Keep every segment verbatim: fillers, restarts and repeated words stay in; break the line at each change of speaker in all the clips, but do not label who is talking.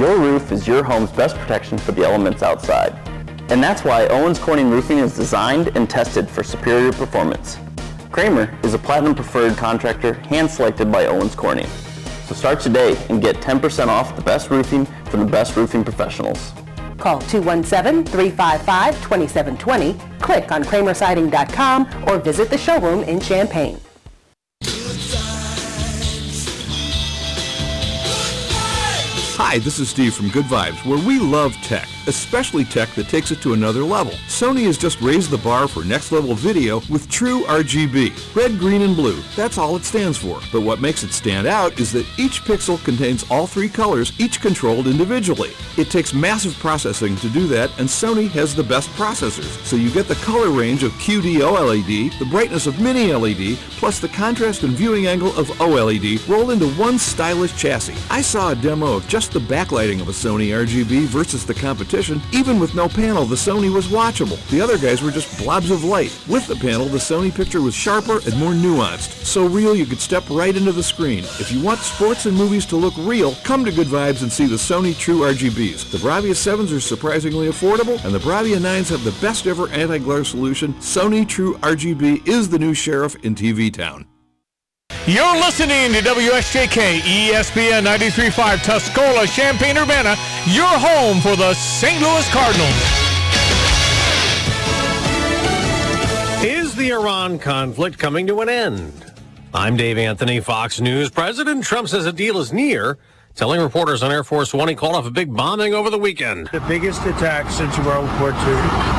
Your roof is your home's best protection for the elements outside. And that's why Owens Corning Roofing is designed and tested for superior performance. Kramer is a platinum preferred contractor hand-selected by Owens Corning. So start today and get ten percent off the best roofing from the best roofing professionals.
Call two one seven, three five five, two seven two zero, click on kramer siding dot com, or visit the showroom in Champaign.
Hi, this is Steve from Good Vibes, where we love tech, especially tech that takes it to another level. Sony has just raised the bar for next-level video with True R G B. Red, green, and blue. That's all it stands for. But what makes it stand out is that each pixel contains all three colors, each controlled individually. It takes massive processing to do that, and Sony has the best processors. So you get the color range of Q D O L E D, the brightness of Mini L E D, plus the contrast and viewing angle of O L E D rolled into one stylish chassis. I saw a demo of just the backlighting of a Sony R G B versus the competition. Even with no panel, the Sony was watchable. The other guys were just blobs of light. With the panel, the Sony picture was sharper and more nuanced. So real you could step right into the screen. If you want sports and movies to look real, come to Good Vibes and see the Sony True R G Bs. The Bravia sevens are surprisingly affordable, and the Bravia nines have the best ever anti-glare solution. Sony True R G B is the new sheriff in T V town.
You're listening to W S J K E S P N ninety-three point five Tuscola, Champaign-Urbana, your home for the Saint Louis Cardinals.
Is the Iran conflict coming to an end? I'm Dave Anthony, Fox News. President Trump says a deal is near, telling reporters on Air Force One he called off a big bombing over the weekend.
The biggest attack since World War Two,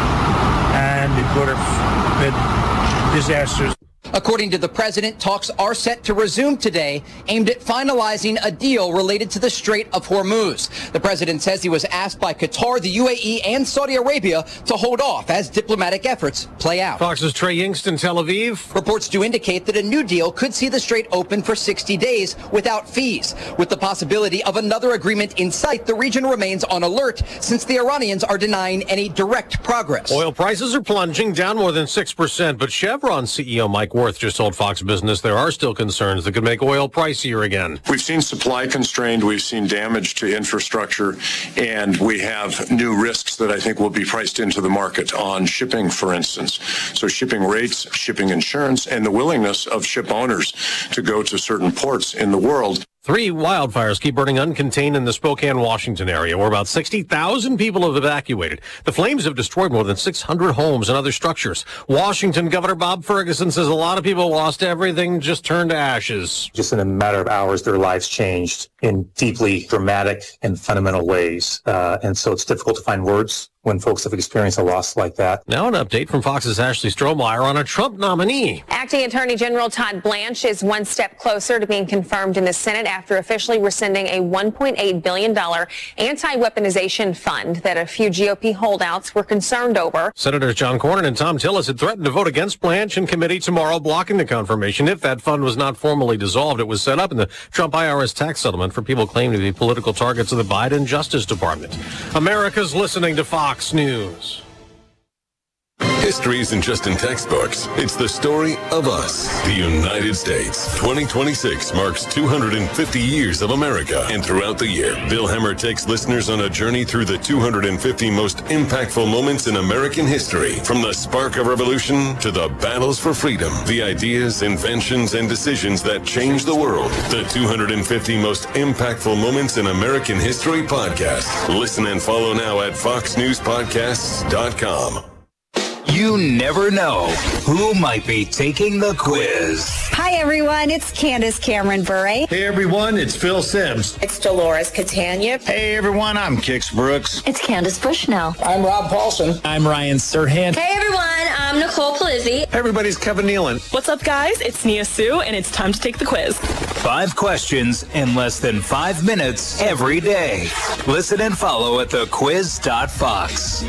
and it would have been disastrous.
According to the president, talks are set to resume today, aimed at finalizing a deal related to the Strait of Hormuz. The president says he was asked by Qatar, the U A E, and Saudi Arabia to hold off as diplomatic efforts play out.
Fox's Trey Yingst in Tel Aviv.
Reports do indicate that a new deal could see the strait open for sixty days without fees. With the possibility of another agreement in sight, the region remains on alert since the Iranians are denying any direct progress.
Oil prices are plunging, down more than six percent, but Chevron C E O Mike Worth just told Fox Business there are still concerns that could make oil pricier again.
We've seen supply constrained, we've seen damage to infrastructure, and we have new risks that I think will be priced into the market on shipping, for instance. So shipping rates, shipping insurance, and the willingness of ship owners to go to certain ports in the world.
Three wildfires keep burning uncontained in the Spokane, Washington area, where about sixty thousand people have evacuated. The flames have destroyed more than six hundred homes and other structures. Washington Governor Bob Ferguson says a lot of people lost everything, just turned to ashes.
Just in a matter of hours, their lives changed in deeply dramatic and fundamental ways. Uh, and so it's difficult to find words when folks have experienced a loss like that.
Now an update from Fox's Ashley Strohmeyer on a Trump nominee.
Acting Attorney General Todd Blanche is one step closer to being confirmed in the Senate after officially rescinding a one point eight billion dollars anti-weaponization fund that a few G O P holdouts were concerned over.
Senators John Cornyn and Tom Tillis had threatened to vote against Blanche in committee tomorrow, blocking the confirmation if that fund was not formally dissolved. It was set up in the Trump I R S tax settlement for people claimed to be political targets of the Biden Justice Department. America's listening to Fox News.
History isn't just in textbooks. It's the story of us, the United States. twenty twenty-six marks two hundred fifty years of America. And throughout the year, Bill Hemmer takes listeners on a journey through the two hundred fifty most impactful moments in American history. From the spark of revolution to the battles for freedom, the ideas, inventions, and decisions that changed the world. The two hundred fifty most impactful moments in American history podcast. Listen and follow now at fox news podcasts dot com.
You never know who might be taking the quiz.
Hi, everyone. It's Candace Cameron Bure.
Hey, everyone. It's Phil Sims.
It's Dolores Catania.
Hey, everyone. I'm Kix Brooks.
It's Candace Bushnell.
I'm Rob Paulson.
I'm Ryan Serhant.
Hey, everyone. I'm Nicole Palizzi.
Hey, everybody's Kevin Nealon.
What's up, guys? It's Nia Sue, and it's time to take the quiz.
Five questions in less than five minutes every day. Listen and follow at the quiz dot fox.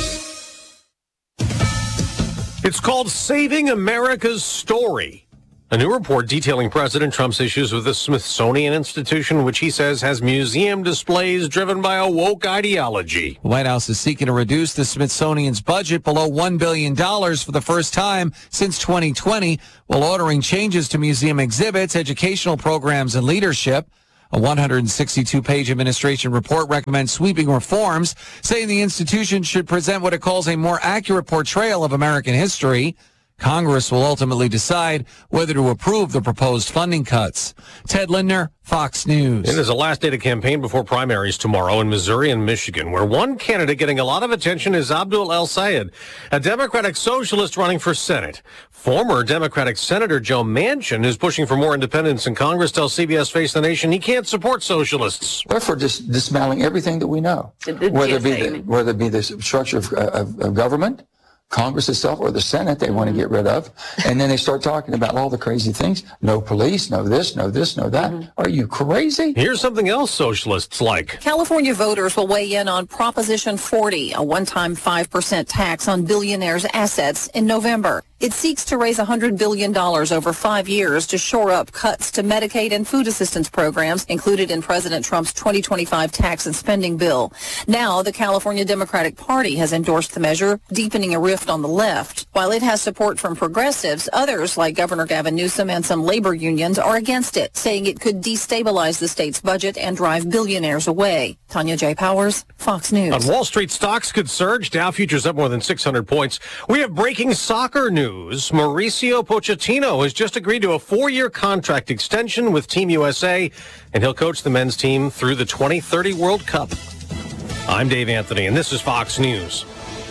It's called Saving America's Story. A new report detailing President Trump's issues with the Smithsonian Institution, which he says has museum displays driven by a woke ideology.
The White House is seeking to reduce the Smithsonian's budget below one billion dollars for the first time since twenty twenty, while ordering changes to museum exhibits, educational programs, and leadership. A one hundred sixty-two page administration report recommends sweeping reforms, saying the institution should present what it calls a more accurate portrayal of American history. Congress will ultimately decide whether to approve the proposed funding cuts. Ted Lindner, Fox News.
It is the last day to campaign before primaries tomorrow in Missouri and Michigan, where one candidate getting a lot of attention is Abdul El-Sayed, a Democratic socialist running for Senate. Former Democratic Senator Joe Manchin, who's pushing for more independence in Congress, tells C B S Face the Nation he can't support socialists.
We're for just dismantling everything that we know, whether it be the, whether it be the structure of, of, of government, Congress itself, or the Senate they want to get rid of. And then they start talking about all the crazy things. No police, no this, no this, no that. Mm-hmm. Are you crazy?
Here's something else socialists like.
California voters will weigh in on Proposition forty, a one-time five percent tax on billionaires' assets, in November. It seeks to raise one hundred billion dollars over five years to shore up cuts to Medicaid and food assistance programs included in President Trump's twenty twenty-five tax and spending bill. Now, the California Democratic Party has endorsed the measure, deepening a rift on the left. While it has support from progressives, others, like Governor Gavin Newsom and some labor unions, are against it, saying it could destabilize the state's budget and drive billionaires away. Tanya J. Powers, Fox News.
On Wall Street, stocks could surge. Dow futures up more than six hundred points. We have breaking soccer news. Mauricio Pochettino has just agreed to a four-year contract extension with Team U S A, and he'll coach the men's team through the twenty thirty World Cup. I'm Dave Anthony, and this is Fox News.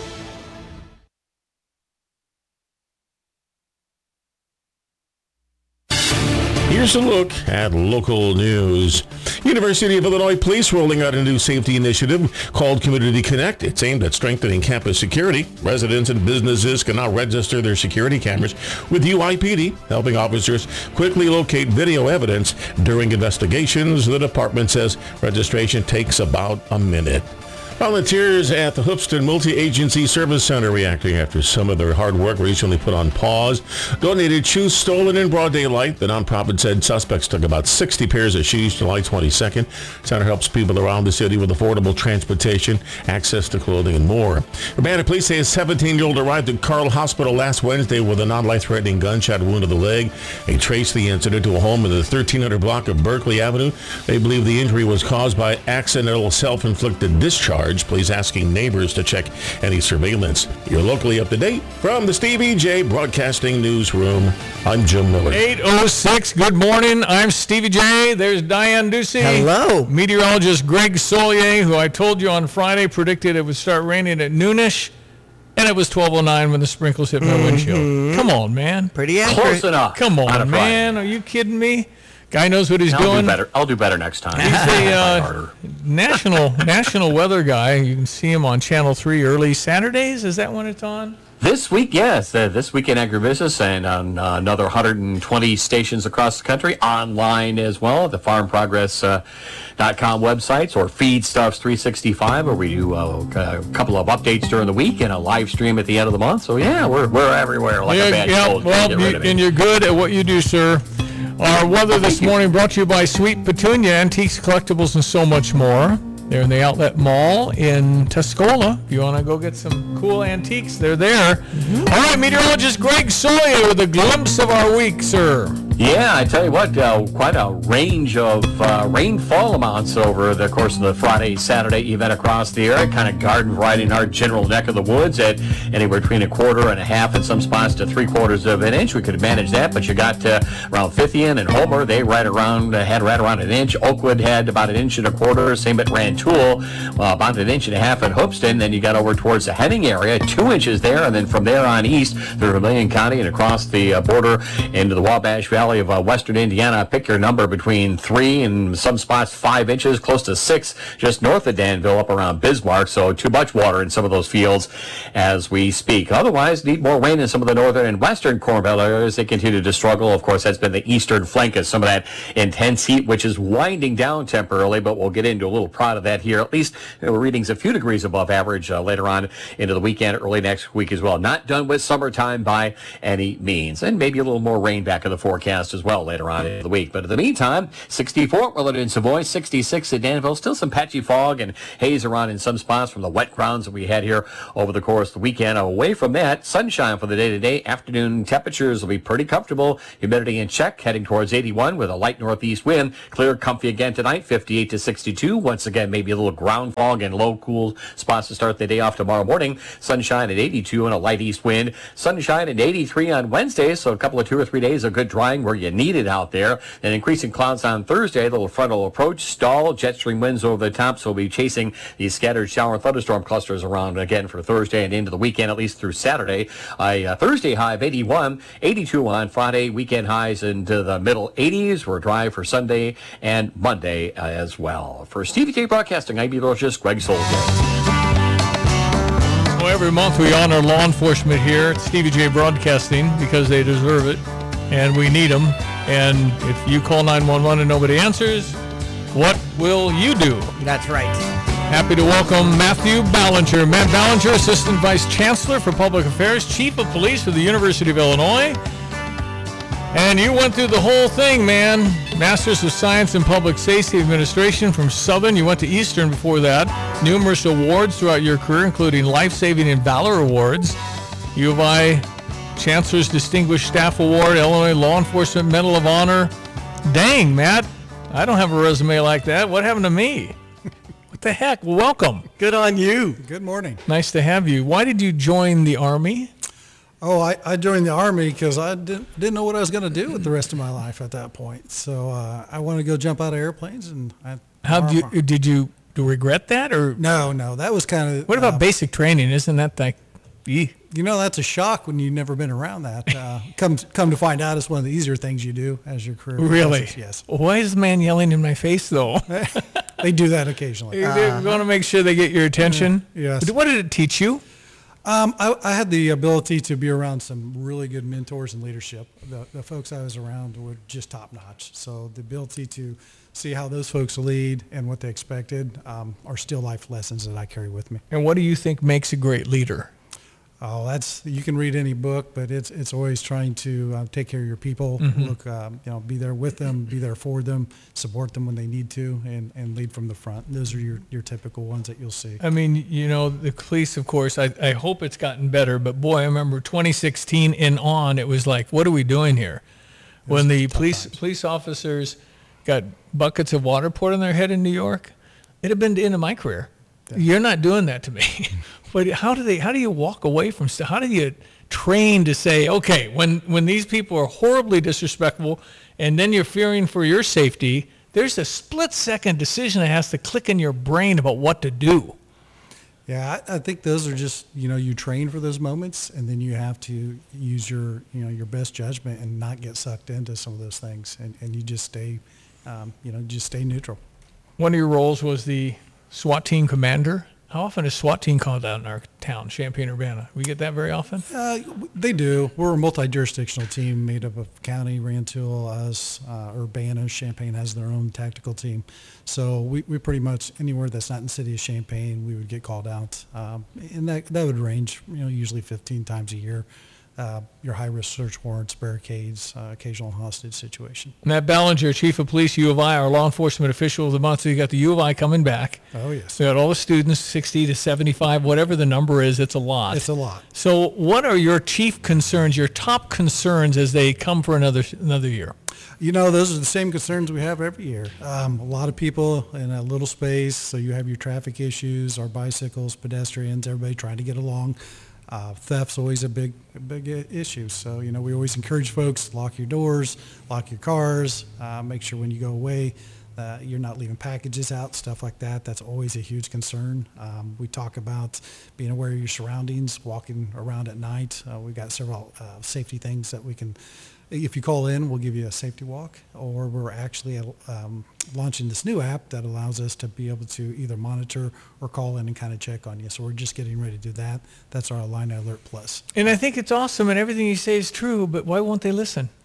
Here's a look at local news. University of Illinois Police rolling out a new safety initiative called Community Connect. It's aimed at strengthening campus security. Residents and businesses can now register their security cameras with U I P D, helping officers quickly locate video evidence during investigations. The department says registration takes about a minute. Volunteers at the Hoopston Multi-Agency Service Center reacting after some of their hard work recently put on pause. Donated shoes stolen in broad daylight. The nonprofit said suspects took about sixty pairs of shoes July twenty-second. Center helps people around the city with affordable transportation, access to clothing, and more. Urbana police say a seventeen-year-old arrived at Carle Hospital last Wednesday with a non-life-threatening gunshot wound to the leg. They traced the incident to a home in the thirteen hundred block of Berkeley Avenue. They believe the injury was caused by accidental self-inflicted discharge. Police asking neighbors to check any surveillance. You're locally up to date from the Stevie J Broadcasting Newsroom. I'm Jim Miller.
eight oh six, good morning. I'm Stevie J. There's Diane Ducey.
Hello.
Meteorologist Greg Solier, who I told you on Friday predicted it would start raining at noonish, and it was twelve oh nine when the sprinkles hit my mm-hmm. windshield. Come on, man.
Pretty accurate.
Close enough.
Come on, man. Are you kidding me? Guy knows what he's
I'll
doing.
Do better. I'll do better next time.
He's a uh, national national weather guy. You can see him on Channel three early Saturdays. Is that when it's on?
This week, yes. Uh, this week in agribusiness and on uh, another one hundred twenty stations across the country. Online as well at the farm progress dot com websites or Feedstuffs three sixty-five, where we do uh, a couple of updates during the week and a live stream at the end of the month. So, yeah, we're we're everywhere like
yeah,
a bad
yeah,
cold.
Well, you, and you're good at what you do, sir. Our weather this morning brought to you by Sweet Petunia, Antiques, Collectibles, and so much more. They're in the Outlet Mall in Tuscola. If you want to go get some cool antiques, they're there. Mm-hmm. All right, meteorologist Greg Solier with a glimpse of our week, sir.
Yeah, I tell you what, uh, quite a range of uh, rainfall amounts over the course of the Friday, Saturday event across the area. Kind of garden variety in our general neck of the woods at anywhere between a quarter and a half in some spots to three quarters of an inch. We could manage that, but you got uh, around Fithian and Homer. They right around uh, had right around an inch. Oakwood had about an inch and a quarter. Same at Rantoul, uh, about an inch and a half at Hoopston. Then you got over towards the Henning area, two inches there, and then from there on east through Vermilion County and across the uh, border into the Wabash Valley of uh, western Indiana. Pick your number between three and some spots five inches, close to six just north of Danville up around Bismarck. So too much water in some of those fields as we speak. Otherwise, need more rain in some of the northern and western Corn Belt areas. They continue to struggle. Of course, that's been the eastern flank of some of that intense heat, which is winding down temporarily, but we'll get into a little prod of that here. At least you know, readings a few degrees above average uh, later on into the weekend, early next week as well. Not done with summertime by any means. And maybe a little more rain back in the forecast forecast as well later on in the week. But in the meantime, sixty-four Willard in Savoy, sixty-six in Danville. Still some patchy fog and haze around in some spots from the wet grounds that we had here over the course of the weekend. Away from that, sunshine for the day-to-day. Afternoon temperatures will be pretty comfortable. Humidity in check, heading towards eighty-one with a light northeast wind. Clear, comfy again tonight, fifty-eight to sixty-two. Once again, maybe a little ground fog and low, cool spots to start the day off tomorrow morning. Sunshine at eighty-two and a light east wind. Sunshine at eighty-three on Wednesday, so a couple of two or three days of good drying where you need it out there. Then increasing clouds on Thursday, a little frontal approach, stall, jet stream winds over the top, so we'll be chasing these scattered shower and thunderstorm clusters around again for Thursday and into the weekend, at least through Saturday. A uh, Thursday high of eighty-one, eighty-two on Friday, weekend highs into the middle eighties. We're dry for Sunday and Monday uh, as well. For Stevie J Broadcasting, I'm meteorologist Greg Soldier.
Well, every month we honor law enforcement here at Stevie J Broadcasting because they deserve it, and we need them. And if you call nine one one and nobody answers, what will you do?
That's right.
Happy to welcome Matthew Ballinger. Matt Ballinger, Assistant Vice Chancellor for Public Affairs, Chief of Police for the University of Illinois. And you went through the whole thing, man. Masters of Science in Public Safety Administration from Southern. You went to Eastern before that. Numerous awards throughout your career, including Life Saving and Valor Awards. U of I Chancellor's Distinguished Staff Award, Illinois Law Enforcement Medal of Honor. Dang, Matt. I don't have a resume like that. What happened to me? What the heck? Well, welcome.
Good on you.
Good morning.
Nice to have you. Why did you join the Army?
Oh, I, I joined the Army because I didn't, didn't know what I was going to do with the rest of my life at that point. So uh, I wanted to go jump out of airplanes. And I,
How did you, did you do you regret that? Or
No, no. That was kind of...
What about
uh,
basic training? Isn't that like...
You know, that's a shock when you've never been around that. Uh, come, come to find out, it's one of the easier things you do as your career
Really?
progresses. Yes.
Why is the man yelling in my face, though?
They do that occasionally.
They
Uh,
want to make sure they get your attention.
Yeah, yes.
What did it teach you?
Um, I, I had the ability to be around some really good mentors and leadership. The, the folks I was around were just top notch. So the ability to see how those folks lead and what they expected um, are still life lessons that I carry with me.
And what do you think makes a great leader?
Oh, that's, you can read any book, but it's it's always trying to uh, take care of your people.
Mhm.
Look, um, you know, be there with them, be there for them, support them when they need to, and, and lead from the front. Those are your, your typical ones that you'll see.
I mean, you know, the police, of course, I, I hope it's gotten better, but boy, I remember twenty sixteen and on, it was like, what are we doing here? When the police police officers got buckets of water poured on their head in New York, it'd have been the end of my career. You're not doing that to me. But how do they? How do you walk away from stuff? How do you train to say, okay, when when these people are horribly disrespectful, and then you're fearing for your safety, there's a split-second decision that has to click in your brain about what to do.
Yeah, I, I think those are just, you know, you train for those moments, and then you have to use your, you know, your best judgment and not get sucked into some of those things, and, and you just stay, um, you know, just stay neutral.
One of your roles was the SWAT team commander. How often is SWAT team called out in our town, Champaign-Urbana? We get that very often?
Uh, they do. We're a multi-jurisdictional team made up of county, Rantoul, us, uh, Urbana. Champaign has their own tactical team. So we, we pretty much, anywhere that's not in the city of Champaign, we would get called out. Um, and that, that would range, you know, usually fifteen times a year. Uh, your high-risk search warrants, barricades, uh, occasional hostage situation.
Matt Ballinger, Chief of Police, U of I, our law enforcement official of the month. So you got the U of I coming back.
Oh, yes.
We got all the students, sixty to seventy-five, whatever the number is, it's a lot.
It's a lot.
So what are your chief concerns, your top concerns as they come for another another year?
You know, those are the same concerns we have every year. Um, a lot of people in a little space, so you have your traffic issues, our bicycles, pedestrians, everybody trying to get along. Uh, theft's always a big, a big issue. So, you know, we always encourage folks, lock your doors, lock your cars, uh, make sure when you go away uh, you're not leaving packages out, stuff like that. That's always a huge concern. Um, we talk about being aware of your surroundings, walking around at night. Uh, we've got several uh, safety things that we can, if you call in, we'll give you a safety walk, or we're actually um, launching this new app that allows us to be able to either monitor or call in and kind of check on you. So we're just getting ready to do that. That's our Illini Alert Plus.
And I think it's awesome, and everything you say is true, but why won't they listen?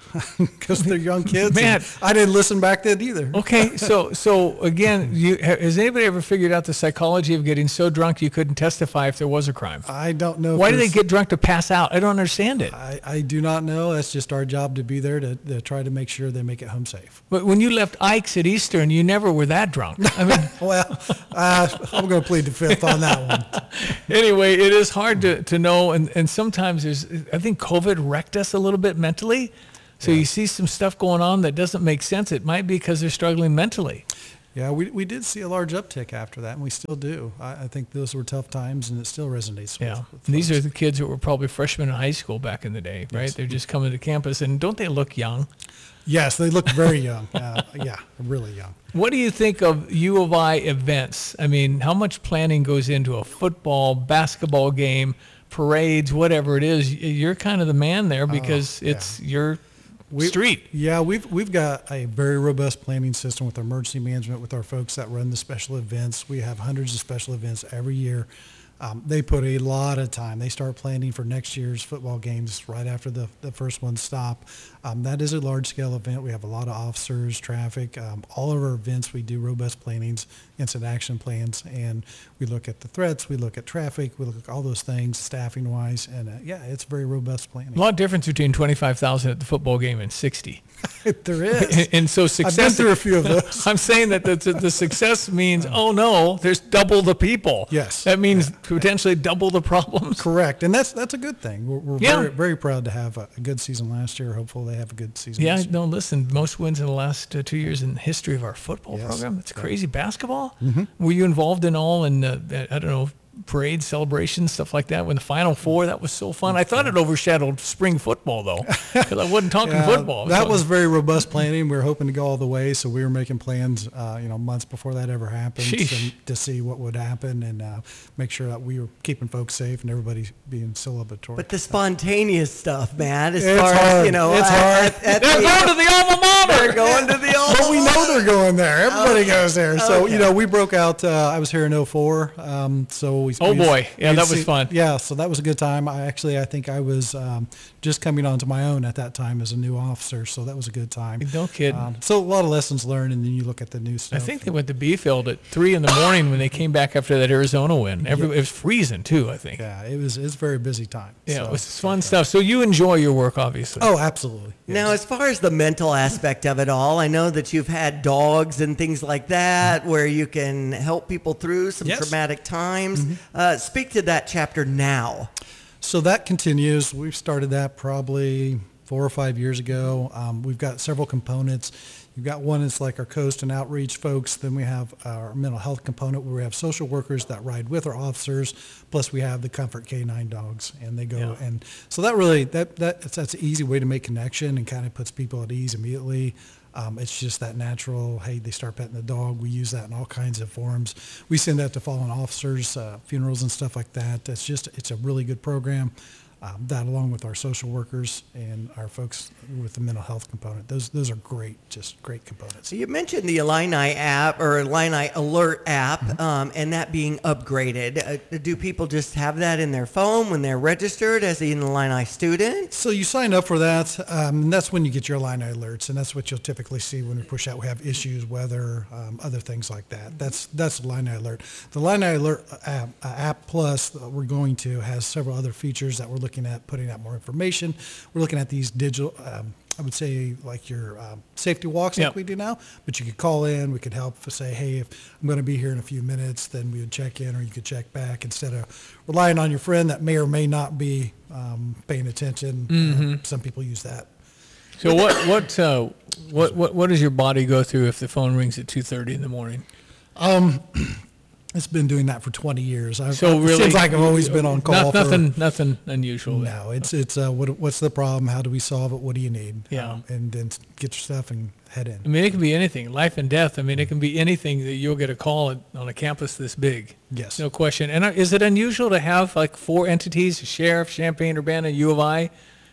because they're young kids.
Man,
I didn't listen back then either.
Okay, so so again, you, has anybody ever figured out the psychology of getting so drunk you couldn't testify if there was a crime?
I don't know.
Why do they get drunk to pass out? I don't understand it.
I, I do not know. That's just our job to be there to, to try to make sure they make it home safe.
But when you left Ike's at Eastern, you never were that drunk. I mean,
well, uh, I'm going to plead the fifth on that one.
Anyway, it is hard to, to know, and, and sometimes there's, I think COVID wrecked us a little bit mentally. So yeah. You see some stuff going on that doesn't make sense. It might be because they're struggling mentally.
Yeah, we we did see a large uptick after that, and we still do. I, I think those were tough times, and it still resonates.
Yeah,
with, with
these are the kids that were probably freshmen in high school back in the day, right? Yes. They're just coming to campus, and don't they look young?
Yes, they look very young. Uh, yeah, really young.
What do you think of U of I events? I mean, how much planning goes into a football, basketball game, parades, whatever it is? You're kind of the man there because oh, yeah. it's your we, street.
Yeah, we've we've got a very robust planning system with our emergency management, with our folks that run the special events. We have hundreds of special events every year. Um, they put a lot of time. They start planning for next year's football games right after the, the first ones stop. Um, that is a large-scale event. We have a lot of officers, traffic. Um, all of our events, we do robust plannings, instant action plans, and we look at the threats. We look at traffic. We look at all those things, staffing-wise, and uh, yeah, it's very robust planning.
A lot of difference between twenty-five thousand at the football game and sixty.
There is.
And, and so success.
I've been through a few of those.
I'm saying that the, the success means, oh no, there's double the people.
Yes.
That means
yeah.
potentially double the problems.
Correct, and that's that's a good thing. We're, we're
yeah.
very, very proud to have a, a good season last year. Hopefully they have a good season.
Yeah,
this year.
no, listen, most wins in the last uh, two years in the history of our football
yes.
program. It's crazy. Basketball?
Mm-hmm.
Were you involved in all in, uh, I don't know, parades, celebrations, stuff like that? When the Final Four, that was so fun. I thought it overshadowed spring football, though, because I wasn't talking
yeah,
football.
That
so.
was very robust planning. We were hoping to go all the way, so we were making plans, uh, you know, months before that ever happened to, to see what would happen and uh, make sure that we were keeping folks safe and everybody being celebratory.
But the spontaneous stuff, man, as
it's
far
hard.
as, you know.
It's
at,
hard.
At, at
they're
the,
going to the alma mater.
They're going to the alma mater.
But we know they're going there. Everybody
okay.
goes there. So,
okay.
you know, we broke out, uh, I was here in oh four, um, so we...
Oh,
we,
boy. Yeah, that was
see,
fun.
Yeah, so that was a good time. I actually, I think I was um, just coming onto my own at that time as a new officer, so that was a good time.
No kidding.
Um, so a lot of lessons learned, and then you look at the new stuff.
I think they went to B-Field at three in the morning when they came back after that Arizona win. Every, It was freezing, too, I think.
Yeah, it was, it was a very busy time.
Yeah,
so.
it was fun stuff. So you enjoy your work, obviously.
Oh, absolutely. Yes.
Now, as far as the mental aspect of it all, I know that you've had dogs and things like that mm-hmm. where you can help people through some
yes.
traumatic times.
Mm-hmm.
Uh, speak to that chapter now.
So that continues. We've started that probably four or five years ago. Um, we've got several components. You've got one that's like our coast and outreach folks. Then we have our mental health component where we have social workers that ride with our officers. Plus we have the Comfort K nine dogs, and they go.
Yeah.
And so that really, that, that that's an easy way to make connection and kind of puts people at ease immediately. Um, it's just that natural, hey, they start petting the dog. We use that in all kinds of forms. We send that to fallen officers, uh, funerals and stuff like that. That's just, it's a really good program. Um, that along with our social workers and our folks with the mental health component. Those those are great, just great components.
You mentioned the Illini app or Illini Alert app mm-hmm. um, and that being upgraded. Uh, do people just have that in their phone when they're registered as an Illini student?
So you sign up for that, um, and that's when you get your Illini alerts, and that's what you'll typically see when we push out. We have issues, weather, um, other things like that. That's that's Illini Alert. The Illini Alert app, uh, app Plus that we're going to has several other features that we're looking at putting out more information. We're looking at these digital, um, I would say like your um, safety walks
yep.
like we do now, but you could call in, we could help say, hey, if I'm going to be here in a few minutes, then we would check in, or you could check back instead of relying on your friend that may or may not be um, paying attention.
Mm-hmm.
Uh, some people use that.
So what what uh, what what what does your body go through if the phone rings at two thirty in the morning?
Um, It's been doing that for twenty years. I've,
so really,
it seems like I've always been on call.
Not,
for,
nothing, nothing unusual.
No, it's it's uh, what, what's the problem? How do we solve it? What do you need?
Yeah,
um, and then get your stuff and head in.
I mean, it can be anything, life and death. I mean, it can be anything that you'll get a call at, on a campus this big.
Yes,
no question. And is it unusual to have like four entities: Sheriff, Champaign, Urbana, U of I,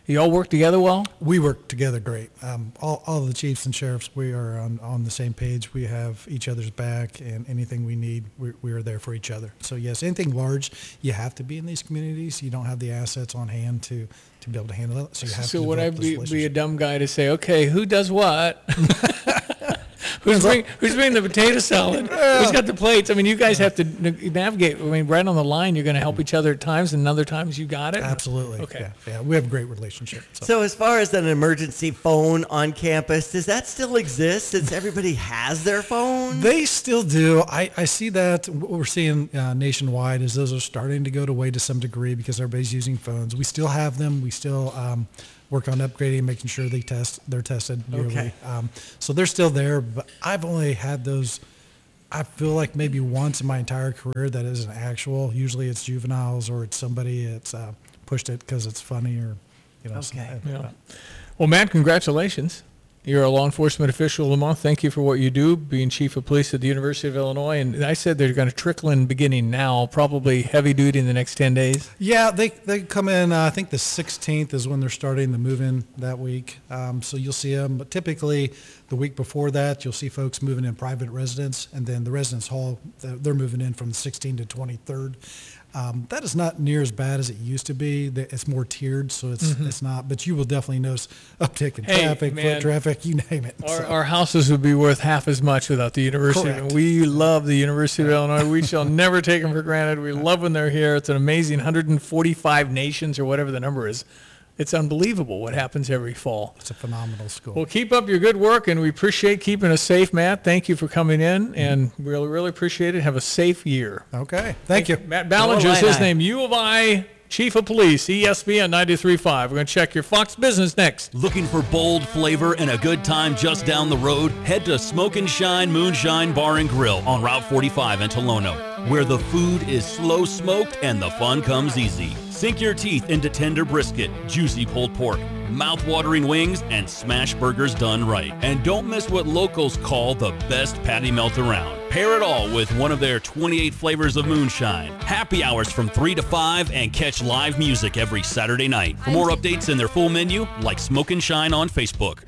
You all work together well?
We work together great. Um, all, all the chiefs and sheriffs, we are on, on the same page. We have each other's back, and anything we need, we, we are there for each other. So yes, anything large, you have to be in these communities. You don't have the assets on hand to, to be able to handle it. So you have
So
to
would I
develop those
be, be a dumb guy to say, okay, who does what? Who's
Depends on-
bring, who's bringing the potato salad? Who's got the plates? I mean, you guys have to na- navigate. I mean, right on the line, you're going to help each other at times, and other times you got it.
Absolutely.
Okay.
Yeah, yeah, we have a great relationship. So.
So as far as an emergency phone on campus, does that still exist since everybody has their phone?
They still do. I, I see that what we're seeing uh, nationwide is those are starting to go away to some degree because everybody's using phones. We still have them. We still um, work on upgrading, making sure they test. They're tested yearly.
Okay.
Um, so they're still there, but I've only had those. I feel like maybe once in my entire career that is an actual. Usually it's juveniles or it's somebody that's uh, pushed it because it's funny or you know.
Okay.
some-
Yeah. Well, Matt, congratulations. You're a law enforcement official of the month. Thank you for what you do, being chief of police at the University of Illinois. And I said they're going to trickle in beginning now, probably heavy duty in the next ten days.
Yeah, they they come in. Uh, I think the sixteenth is when they're starting to move in that week. Um, so you'll see them. But typically, the week before that, you'll see folks moving in private residence, and then the residence hall they're they're moving in from the sixteenth to twenty-third. Um, that is not near as bad as it used to be. The- It's more tiered, so it's
Mhm.
it's not. But you will definitely notice uptick in
Hey,
traffic,
man.
foot traffic, you name it.
Our,
So-
our houses would be worth half as much without the university.
Correct.
We love the University of Illinois. We shall never take them for granted. We love when they're here. It's an amazing one hundred forty-five nations or whatever the number is. It's unbelievable what happens every fall.
It's a phenomenal school.
Well, keep up your good work, and we appreciate keeping us safe, Matt. Thank you for coming in, and we really, really appreciate it. Have a safe year.
Okay, thank you.
Matt Ballinger is
Illini.
his name. U of I, Chief of Police, E S P N ninety-three point five. We're going to check your Fox Business next.
Looking for bold flavor and a good time just down the road? Head to Smoke and Shine Moonshine Bar and Grill on Route forty-five in Tolono, where the food is slow smoked and the fun comes easy. Sink your teeth into tender brisket, juicy pulled pork, mouth-watering wings, and smash burgers done right. And don't miss what locals call the best patty melt around. Pair it all with one of their twenty-eight flavors of moonshine. Happy hours from three to five and catch live music every Saturday night. For more updates and their full menu, like Smoke and Shine on Facebook.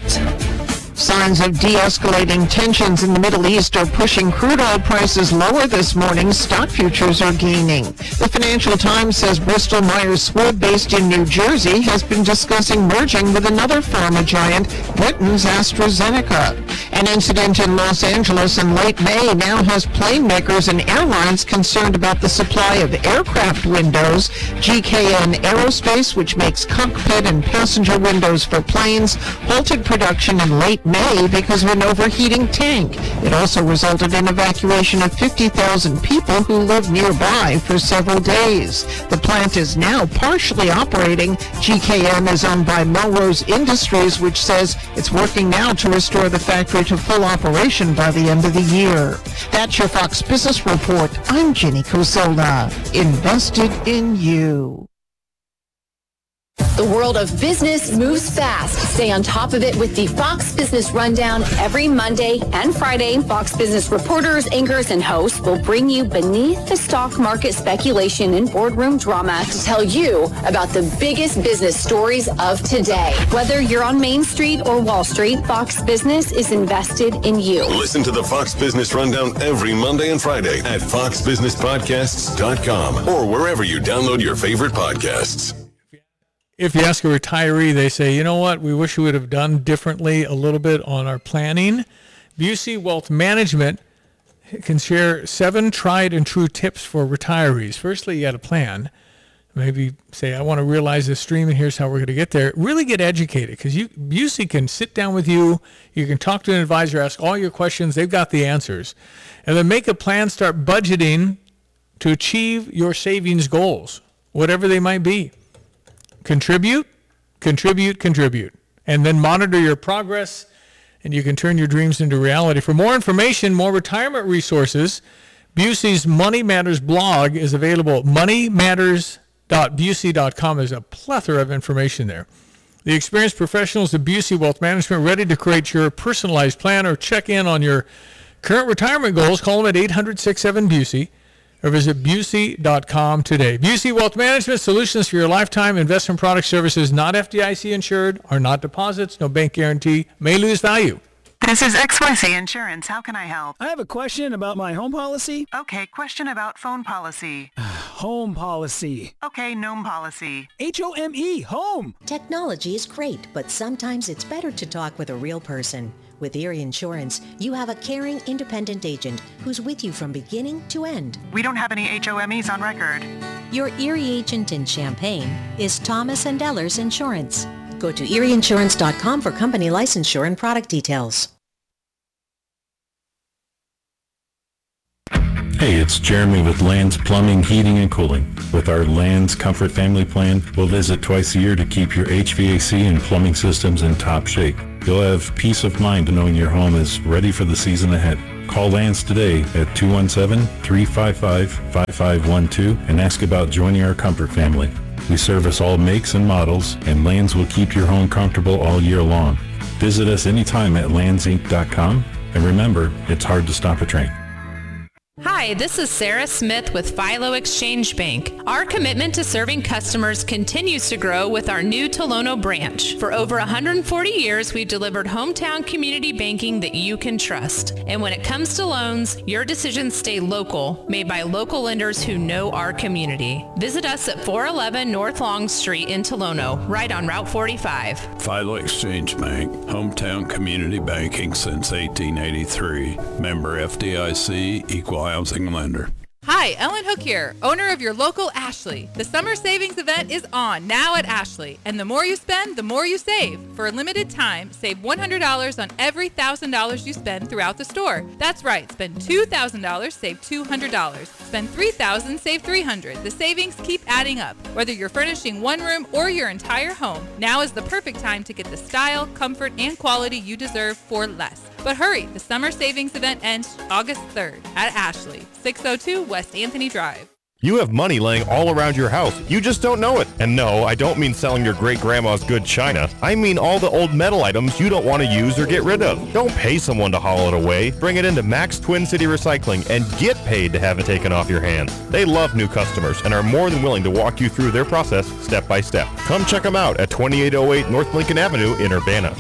Signs of de-escalating tensions in the Middle East are pushing crude oil prices lower this morning. Stock futures are gaining. The Financial Times says Bristol Myers Squibb, based in New Jersey, has been discussing merging with another pharma giant, Britain's AstraZeneca. An incident in Los Angeles in late May now has plane makers and airlines concerned about the supply of aircraft windows. G K N Aerospace, which makes cockpit and passenger windows for planes, halted production in late May because of an overheating tank. It also resulted in evacuation of fifty thousand people who live nearby for several days. The plant is now partially operating. G K N is owned by Melrose Industries, which says it's working now to restore the factory to full operation by the end of the year. That's your Fox Business Report. I'm Jenny Cosola. Invested in you.
The world of business moves fast. Stay on top of it with the Fox Business Rundown every Monday and Friday. Fox Business reporters, anchors, and hosts will bring you beneath the stock market speculation and boardroom drama to tell you about the biggest business stories of today. Whether you're on Main Street or Wall Street, Fox Business is invested in you.
Listen to the Fox Business Rundown every Monday and Friday at fox business podcasts dot com or wherever you download your favorite podcasts.
If you ask a retiree, they say, you know what, we wish we would have done differently a little bit on our planning. Busey Wealth Management can share seven tried and true tips for retirees. Firstly, you got a plan. Maybe say, I want to realize this dream, and here's how we're going to get there. Really get educated, because you Busey can sit down with you. You can talk to an advisor, ask all your questions. They've got the answers. And then make a plan, start budgeting to achieve your savings goals, whatever they might be. Contribute, contribute, contribute, and then monitor your progress, and you can turn your dreams into reality. For more information, more retirement resources, Busey's Money Matters blog is available at money matters dot busey dot com. There's a plethora of information there. The experienced professionals at Busey Wealth Management ready to create your personalized plan or check in on your current retirement goals. Call them at eight hundred, six seven, Busey. or visit Busey dot com today. Busey Wealth Management, solutions for your lifetime investment product services, not F D I C insured, are not deposits, no bank guarantee, may lose value.
This is X Y Z Insurance. How can I help?
I have a question about my home policy.
Okay, question about phone policy.
Home policy.
Okay, gnome policy.
H O M E, home.
Technology is great, but sometimes it's better to talk with a real person. With Erie Insurance, you have a caring, independent agent who's with you from beginning to end.
We don't have any H O M Es on record.
Your Erie agent in Champaign is Thomas and Ellers Insurance. Go to erie insurance dot com for company licensure and product details.
Hey, it's Jeremy with Land's Plumbing, Heating, and Cooling. With our Land's Comfort Family Plan, we'll visit twice a year to keep your H V A C and plumbing systems in top shape. You'll have peace of mind knowing your home is ready for the season ahead. Call Land's today at two one seven, three five five, five five one two and ask about joining our Comfort Family. We service all makes and models, and Land's will keep your home comfortable all year long. Visit us anytime at lands inc dot com, and remember, it's hard to stop a train.
Hi, this is Sarah Smith with Philo Exchange Bank. Our commitment to serving customers continues to grow with our new Tolono branch. For over one hundred forty years, we've delivered hometown community banking that you can trust. And when it comes to loans, your decisions stay local, made by local lenders who know our community. Visit us at four eleven North Long Street in Tolono, right on Route forty-five.
Philo Exchange Bank, hometown community banking since eighteen eighty-three. Member F D I C, equal housing lender.
Hi, Ellen Hook here, owner of your local Ashley. The summer savings event is on now at Ashley, and the more you spend, the more you save. For a limited time, save one hundred dollars on every one thousand dollars you spend throughout the store. That's right, spend two thousand dollars, save two hundred dollars. Spend three thousand dollars, save three hundred dollars. The savings keep adding up. Whether you're furnishing one room or your entire home, now is the perfect time to get the style, comfort, and quality you deserve for less. But hurry, the summer savings event ends August third at Ashley, six oh two West Anthony Drive.
You have money laying all around your house. You just don't know it. And no, I don't mean selling your great-grandma's good china. I mean all the old metal items you don't want to use or get rid of. Don't pay someone to haul it away. Bring it into Max Twin City Recycling and get paid to have it taken off your hands. They love new customers and are more than willing to walk you through their process step by step. Come check them out at twenty-eight oh eight North Lincoln Avenue in Urbana.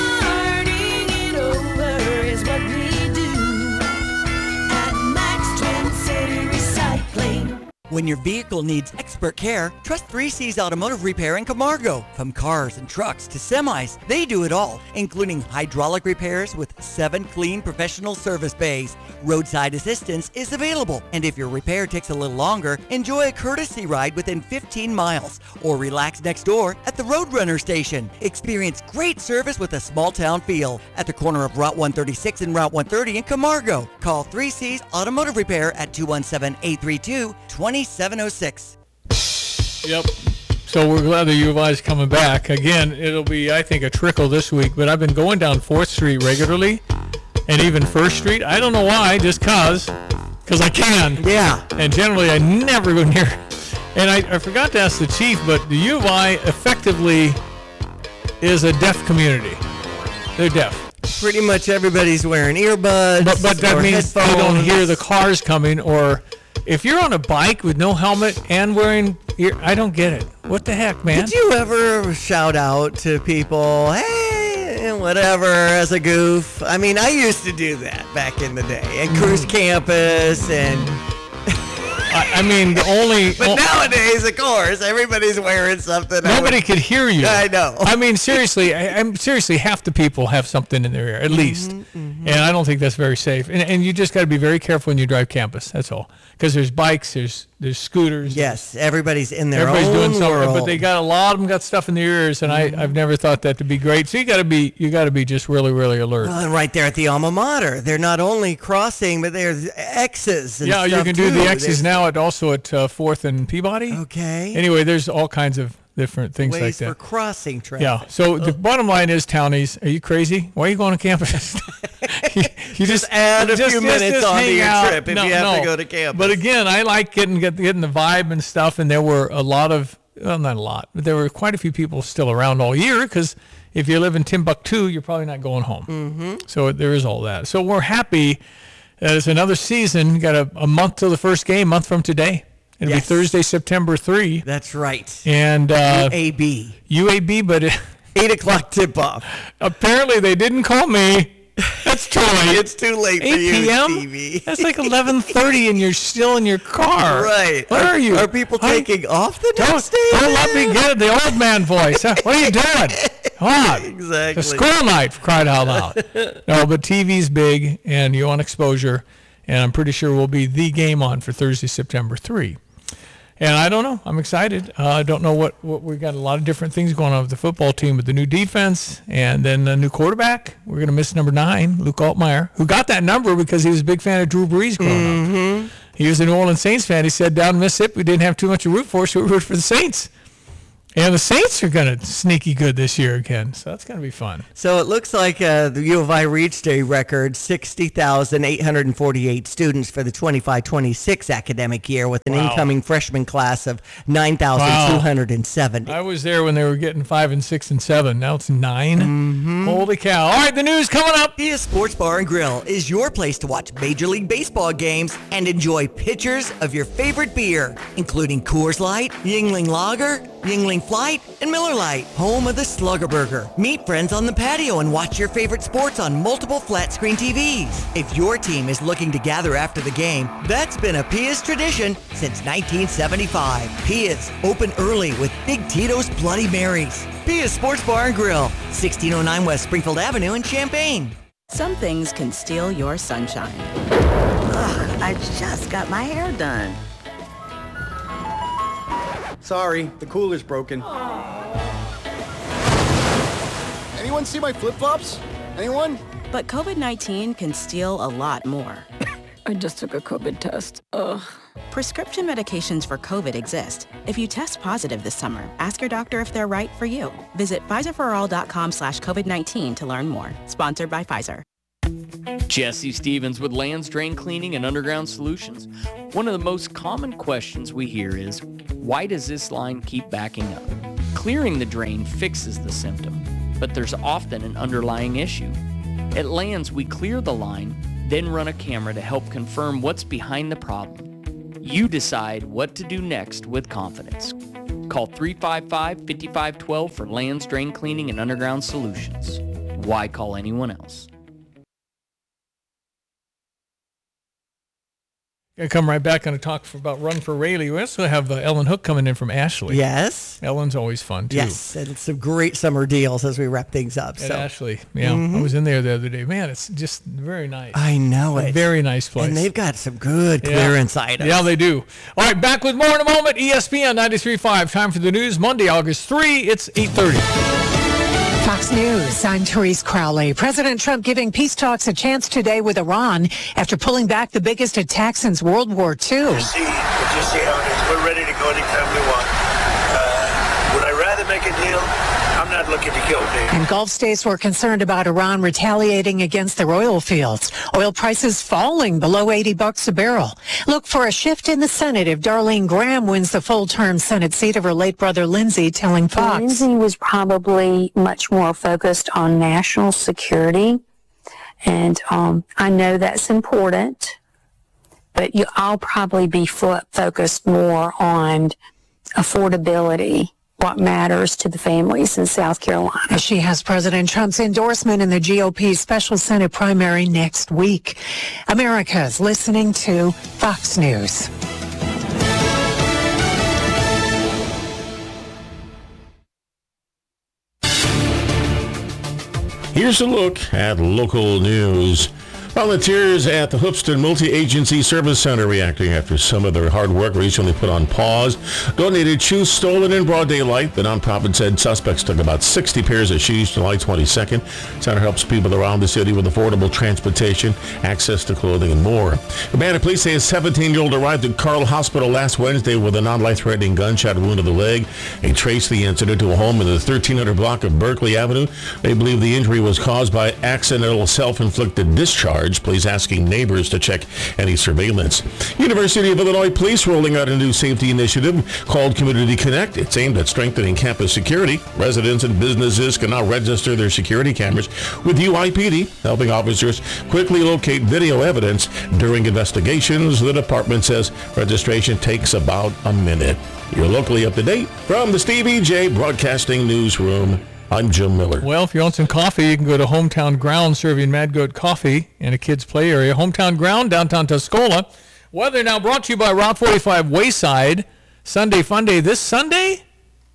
When your vehicle needs expert care, trust three C's Automotive Repair in Camargo. From cars and trucks to semis, they do it all, including hydraulic repairs with seven clean professional service bays. Roadside assistance is available, and if your repair takes a little longer, enjoy a courtesy ride within fifteen miles, or relax next door at the Roadrunner station. Experience great service with a small town feel at the corner of Route one thirty-six and Route one thirty in Camargo. Call three C's Automotive Repair at two one seven, eight three two, two seven oh six.
Yep. So we're glad the U of I is coming back. Again, it'll be, I think, a trickle this week, but I've been going down fourth Street regularly and even first Street. I don't know why, just cause. Because I can.
Yeah.
And generally, I never go near. And I, I forgot to ask the chief, but the U of I effectively is a deaf community. They're deaf.
Pretty much everybody's wearing earbuds.
But, but that
or
means
headphones.
you don't hear the cars coming, or if you're on a bike with no helmet and wearing ear, I don't get it. What the heck, man?
Did you ever shout out to people, hey, whatever, as a goof? I mean, I used to do that back in the day at Cruise Campus and...
I, I mean, the only...
But nowadays, of course, everybody's wearing something.
Nobody would, could hear you.
I know.
I mean, seriously, I, I'm seriously, half the people have something in their ear, at least. Mm-hmm, mm-hmm. And I don't think that's very safe. And, and you just got to be very careful when you drive campus, that's all. Because there's bikes, there's there's scooters.
Yes, everybody's in their
everybody's
own
doing something,
world.
but they got a lot of them got stuff in their ears, and mm-hmm. I I've never thought that to be great. So you got to be you got to be just really really alert.
Well, and right there at the alma mater, they're not only crossing, but there's X's. And
yeah,
stuff
you can do
too.
the X's
there's,
now at also at uh, Fourth and Peabody.
Okay.
Anyway, there's all kinds of different things
ways
like that.
for crossing traffic.
Yeah. So oh. the bottom line is, townies, are you crazy? Why are you going to campus? you, you
just, just add a
just,
few
just,
minutes
just
onto your
out.
trip if
no,
you have
no.
to go to campus.
But again, I like getting get, getting the vibe and stuff. And there were a lot of, well, not a lot, but there were quite a few people still around all year because if you live in Timbuktu, you're probably not going home.
Mm-hmm.
So there is all that. So we're happy That is another season. Got a, a month till the first game, month from today. It'll
Yes.
be Thursday, September third.
That's right.
And uh,
U A B.
U A B, but it,
eight o'clock tip-off.
Apparently they didn't call me. That's too late.
It's too late for
eight
you,
p.m.?
Stevie.
That's like eleven thirty and you're still in your car.
Right.
Where are, you?
Are people
Huh?
taking off the
Don't,
next day?
don't let me get the old man voice. Huh? What are you doing? Come on.
Exactly.
It's school night, for crying out loud. No, but T V's big, and you want exposure, and I'm pretty sure we'll be the game on for Thursday, September third. And I don't know. I'm excited. Uh, I don't know what, what we got a lot of different things going on with the football team with the new defense and then a new quarterback. We're going to miss number nine, Luke Altmaier, who got that number because he was a big fan of Drew Brees growing
mm-hmm.
up. He was a New Orleans Saints fan. He said down in Mississippi we didn't have too much to root for, so we rooted for the Saints. And the Saints are going to sneaky good this year again, so that's going to be fun.
So it looks like uh, the U of I reached a record sixty thousand eight hundred forty-eight students for the twenty-five twenty-six academic year with an
Wow.
incoming freshman class of nine thousand two hundred seventy.
I was there when they were getting five and six and seven. Now it's nine.
Mm-hmm.
Holy cow. All right, the news coming up.
Dia Sports Bar and Grill is your place to watch Major League Baseball games and enjoy pitchers of your favorite beer, including Coors Light, Yingling Lager, Yingling Flight, and Miller Lite, home of the Slugger Burger. Meet friends on the patio and watch your favorite sports on multiple flat screen T Vs. If your team is looking to gather after the game, that's been a Pia's tradition since nineteen seventy-five. Pia's, open early with Big Tito's Bloody Marys. Pia's Sports Bar and Grill, sixteen oh nine West Springfield Avenue in Champaign.
Some things can steal your sunshine. Ugh, I just got my hair done.
Sorry, the cooler's broken. Anyone see my flip-flops? Anyone?
But COVID nineteen can steal a lot more. I just took a COVID test. Ugh. Prescription medications for COVID exist. If you test positive this summer, ask your doctor if they're right for you. Visit Pfizerforall.com slash COVID-19 to learn more. Sponsored by Pfizer.
Jesse Stevens with Lands Drain Cleaning and Underground Solutions. One of the most common questions we hear is, why does this line keep backing up? Clearing the drain fixes the symptom, but there's often an underlying issue. At Lands, we clear the line, then run a camera to help confirm what's behind the problem. You decide what to do next with confidence. Call three five five, five five one two for Lands Drain Cleaning and Underground Solutions. Why call anyone else?
Gonna come right back and talk for, about Run for Rayleigh. We also have uh, Ellen Hook coming in from Ashley.
Yes.
Ellen's always fun, too.
Yes, and some great summer deals as we wrap things up.
At
So
Ashley. Yeah,
Mhm.
I was in there the other day. Man, it's just very nice.
I know
A
it.
very nice place.
And they've got some good
Yeah.
clearance items.
Yeah, they do. All right, back with more in a moment. E S P N ninety-three point five. Time for the news. Monday, August third. It's eight thirty.
Fox News, I'm Therese Crowley. President Trump giving peace talks a chance today with Iran after pulling back the biggest attack since World War Two.
See, you see how it is. We're ready to go anytime we want. Uh, would I rather make a deal? I'm not looking to kill me.
And Gulf states were concerned about Iran retaliating against their oil fields. Oil prices falling below eighty bucks a barrel. Look for a shift in the Senate if Darlene Graham wins the full-term Senate seat of her late brother Lindsey, telling Fox.
Lindsey was probably much more focused on national security, and um, I know that's important, but you, I'll probably be fo- focused more on affordability, what matters to the families in South Carolina.
She has President Trump's endorsement in the G O P's special Senate primary next week. America's listening to Fox News.
Here's a look at local news. Volunteers at the Hoopston Multi-Agency Service Center reacting after some of their hard work recently put on pause. Donated shoes stolen in broad daylight. The nonprofit said suspects took about sixty pairs of shoes July twenty-second. Center helps people around the city with affordable transportation, access to clothing, and more. Urbana police say a seventeen-year-old arrived at Carle Hospital last Wednesday with a non-life-threatening gunshot wound to the leg. They traced the incident to a home in the thirteen hundred block of Berkeley Avenue. They believe the injury was caused by accidental self-inflicted discharge. large. Police asking neighbors to check any surveillance. University of Illinois Police rolling out a new safety initiative called Community Connect. It's aimed at strengthening campus security. Residents and businesses can now register their security cameras with U I P D, helping officers quickly locate video evidence during investigations. The department says registration takes about a minute. You're locally up to date from the Stevie J Broadcasting Newsroom. I'm Jim Miller.
Well, if you want some coffee, you can go to Hometown Ground, serving Mad Goat Coffee in a kids' play area. Hometown Ground, downtown Tuscola. Weather now brought to you by Route forty-five Wayside. Sunday Fun Day this Sunday.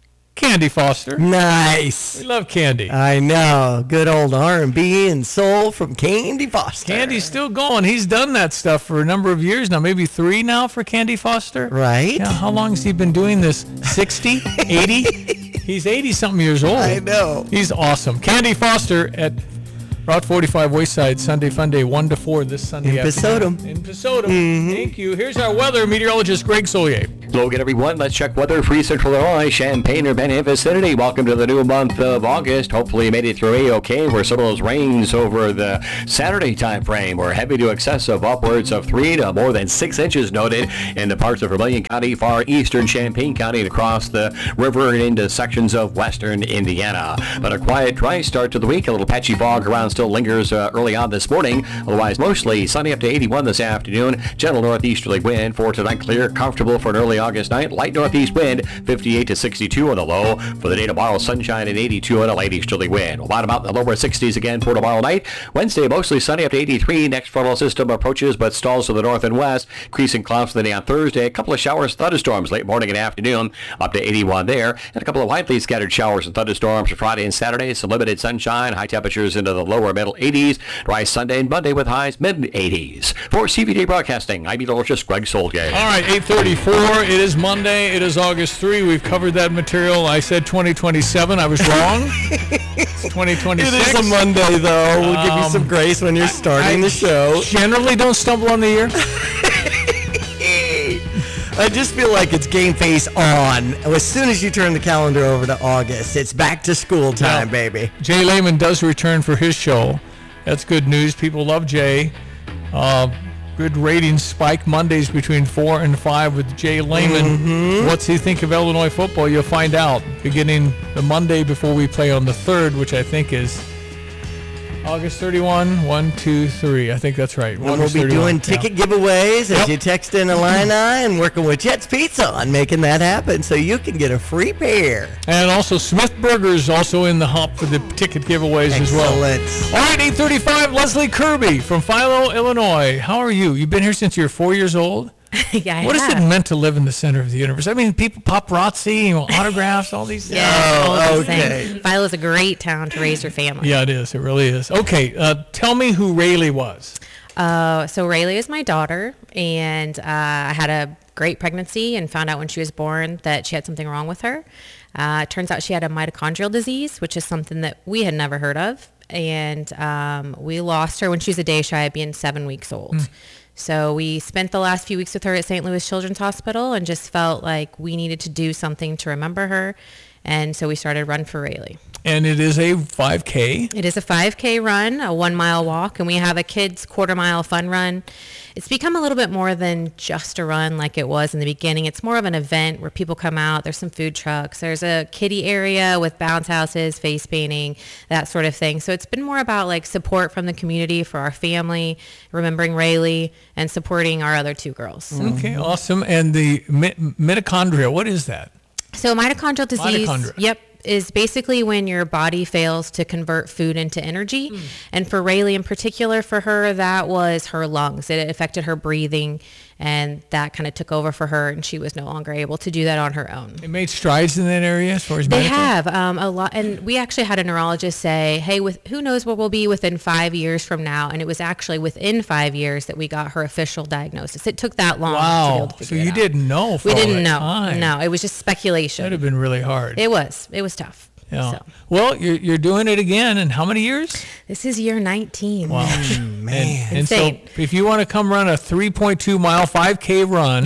Candy Foster.
Nice.
We love Candy.
I know. Good old R and B and soul from Candy Foster.
Candy's still going. He's done that stuff for a number of years now, maybe three now for Candy Foster.
Right.
Yeah, how long has he been doing this? sixty? eighty? He's eighty-something years old.
I know.
He's awesome. Candy Foster at Route forty-five Wayside, Sunday Fun Day, one to four this Sunday
In
afternoon.
Pasodum.
In Pasodum.
Mm-hmm.
Thank you. Here's our weather meteorologist, Greg Solier.
Hello again, everyone. Let's check weather. Free Central Illinois, Champaign, Urbana, and vicinity. Welcome to the new month of August. Hopefully you made it through A-OK, where some of those rains over the Saturday time frame were heavy to excessive, upwards of three to more than six inches noted in the parts of Vermilion County, far eastern Champaign County, and across the river and into sections of western Indiana. But a quiet, dry start to the week. A little patchy fog around still lingers uh, early on this morning. Otherwise, mostly sunny up to eighty-one this afternoon. Gentle northeasterly wind for tonight. Clear, comfortable for an early August night. Light northeast wind, fifty-eight to sixty-two on the low. For the day tomorrow, sunshine and eighty-two on a light easterly wind. We'll bottom out in the lower sixties again for tomorrow night. Wednesday, mostly sunny up to eighty-three. Next frontal system approaches but stalls to the north and west. Increasing clouds for the day on Thursday. A couple of showers, thunderstorms late morning and afternoon up to eighty-one there. And a couple of widely scattered showers and thunderstorms for Friday and Saturday. Some limited sunshine. High temperatures into the lower middle eighties. Dry Sunday and Monday with highs mid eighties. For C V J Broadcasting, I'm meteorologist Greg Solgay.
All right, eight thirty-four. It is Monday. It is August third. We've covered that material. I said twenty twenty-seven. I was wrong. It's twenty twenty-six.
It is a Monday, though. We'll give you
Um,
some grace when you're starting
I
the show.
Generally don't stumble on the year.
I just feel like it's game face on. As soon as you turn the calendar over to August, it's back to school time,
Yeah.
baby.
Jay Lehman does return for his show. That's good news. People love Jay. Uh, good ratings spike Mondays between four and five with Jay Lehman.
Mm-hmm.
What's he think of Illinois football? You'll find out beginning the Monday before we play on the third, which I think is August thirty-first. One, two, three. I think that's right.
And we'll
August
be
thirty-first,
doing ticket
yeah.
giveaways as
Yep.
you text in Illini and working with Jet's Pizza on making that happen so you can get a free pair.
And also Smith Burgers also in the hop for the ticket giveaways as well.
Excellent.
All right, eight thirty-five, Leslie Kirby from Philo, Illinois. How are you? You've been here since you're four years old?
Yeah, I
What is
have.
it meant to live in the center of the universe? I mean, people, paparazzi, you know, autographs, all these things.
Yeah, all
Oh,
those
okay.
things. Philo's a great town to raise your family.
Yeah, it is. It really is. Okay, uh, tell me who Rayleigh was.
Uh, so Rayleigh is my daughter, and uh, I had a great pregnancy and found out when she was born that she had something wrong with her. Uh, it turns out she had a mitochondrial disease, which is something that we had never heard of. And um, we lost her when she was a day shy of being seven weeks old.
Mm.
So we spent the last few weeks with her at Saint Louis Children's Hospital and just felt like we needed to do something to remember her. And so we started Run for Rayleigh.
And it is a five K.
It is a five K run, a one mile walk, and we have a kids quarter mile fun run. It's become a little bit more than just a run like it was in the beginning. It's more of an event where people come out. There's some food trucks. There's a kiddie area with bounce houses, face painting, that sort of thing. So it's been more about like support from the community for our family, remembering Rayleigh, and supporting our other two girls.
Okay, awesome. And the mi- mitochondria, what is that?
So mitochondrial disease,
Mitochondria.
yep, is basically when your body fails to convert food into energy. Mm. And for Rayleigh in particular, for her, that was her lungs. It affected her breathing, and that kind of took over for her, and she was no longer able to do that on her own.
They made strides in that area as far as
They
medical?
have um, a lot, and we actually had a neurologist say, "Hey, with who knows what we'll be within five years from now?" And it was actually within five years that we got her official diagnosis. It took that long to be able
Wow.
to
So
figure
you
it out.
didn't know for
We
all
didn't
that
know.
time.
No, it was just speculation.
That'd have been really hard.
It was. It was tough.
Yeah.
So.
Well, you're you're doing it again in how many years?
This is year nineteen.
Wow.
Man.
And so
Insane.
if you want to come run a three point two mile five K run,
Yep.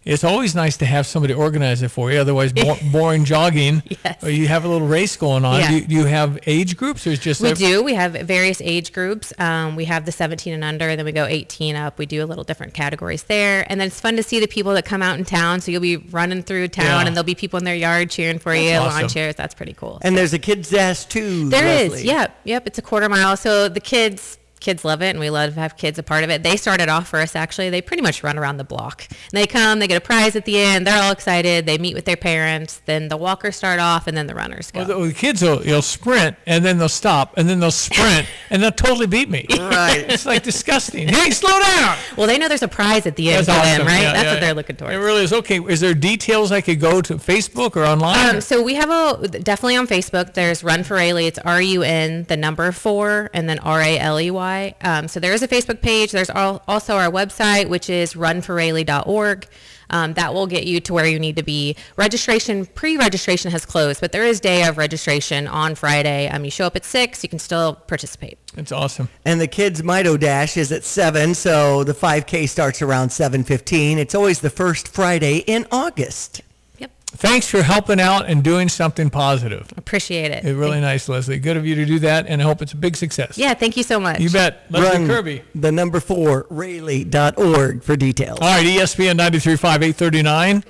it's always nice to have somebody organize it for you. Otherwise, bo- boring jogging.
Yes.
Or you have a little race going on.
Yeah.
Do, you, do you have age groups, or is just
We
every-
do. We have various age groups. Um, we have the seventeen and under, then we go eighteen up. We do a little different categories there. And then it's fun to see the people that come out in town. So you'll be running through town
Yeah.
and there'll be people in their yard cheering for
That's
you,
awesome.
lawn chairs. That's pretty cool.
And there's a kids' dash too.
There is.
Leslie.
Yep. Yep. It's a quarter mile. So the kids... Kids love it, and we love to have kids a part of it. They started off for us, actually. They pretty much run around the block. And they come, they get a prize at the end. They're all excited. They meet with their parents. Then the walkers start off, and then the runners go.
Well, the, well, the kids will you'll sprint, and then they'll stop, and then they'll sprint, and they'll totally beat me.
Right.
It's like disgusting. Hey, slow down.
Well, they know there's a prize at the end
That's
for them,
awesome.
right?
Yeah,
That's
yeah,
what they're
yeah.
looking towards.
It really is. Okay, is there details I could go to Facebook or online?
Um, so we have a, definitely on Facebook, there's Run for Raleigh. It's R U N, the number four, and then R A L E Y. Um, so there is a Facebook page. There's al- also our website, which is run for raleigh dot org. Um, that will get you to where you need to be. Registration, pre-registration has closed, but there is day of registration on Friday. Um, you show up at six, you can still participate.
It's awesome.
And the kids' Mito Dash is at seven, so the five K starts around seven fifteen. It's always the first Friday in August.
Thanks for helping out and doing something positive.
Appreciate it.
It's really nice, Leslie. Good of you to do that, and I hope it's a big success.
Yeah, thank you so much.
You bet. Leslie
Run
Kirby.
the number four, raleigh dot org for details.
All right, E S P N ninety-three point five, eight thirty-nine.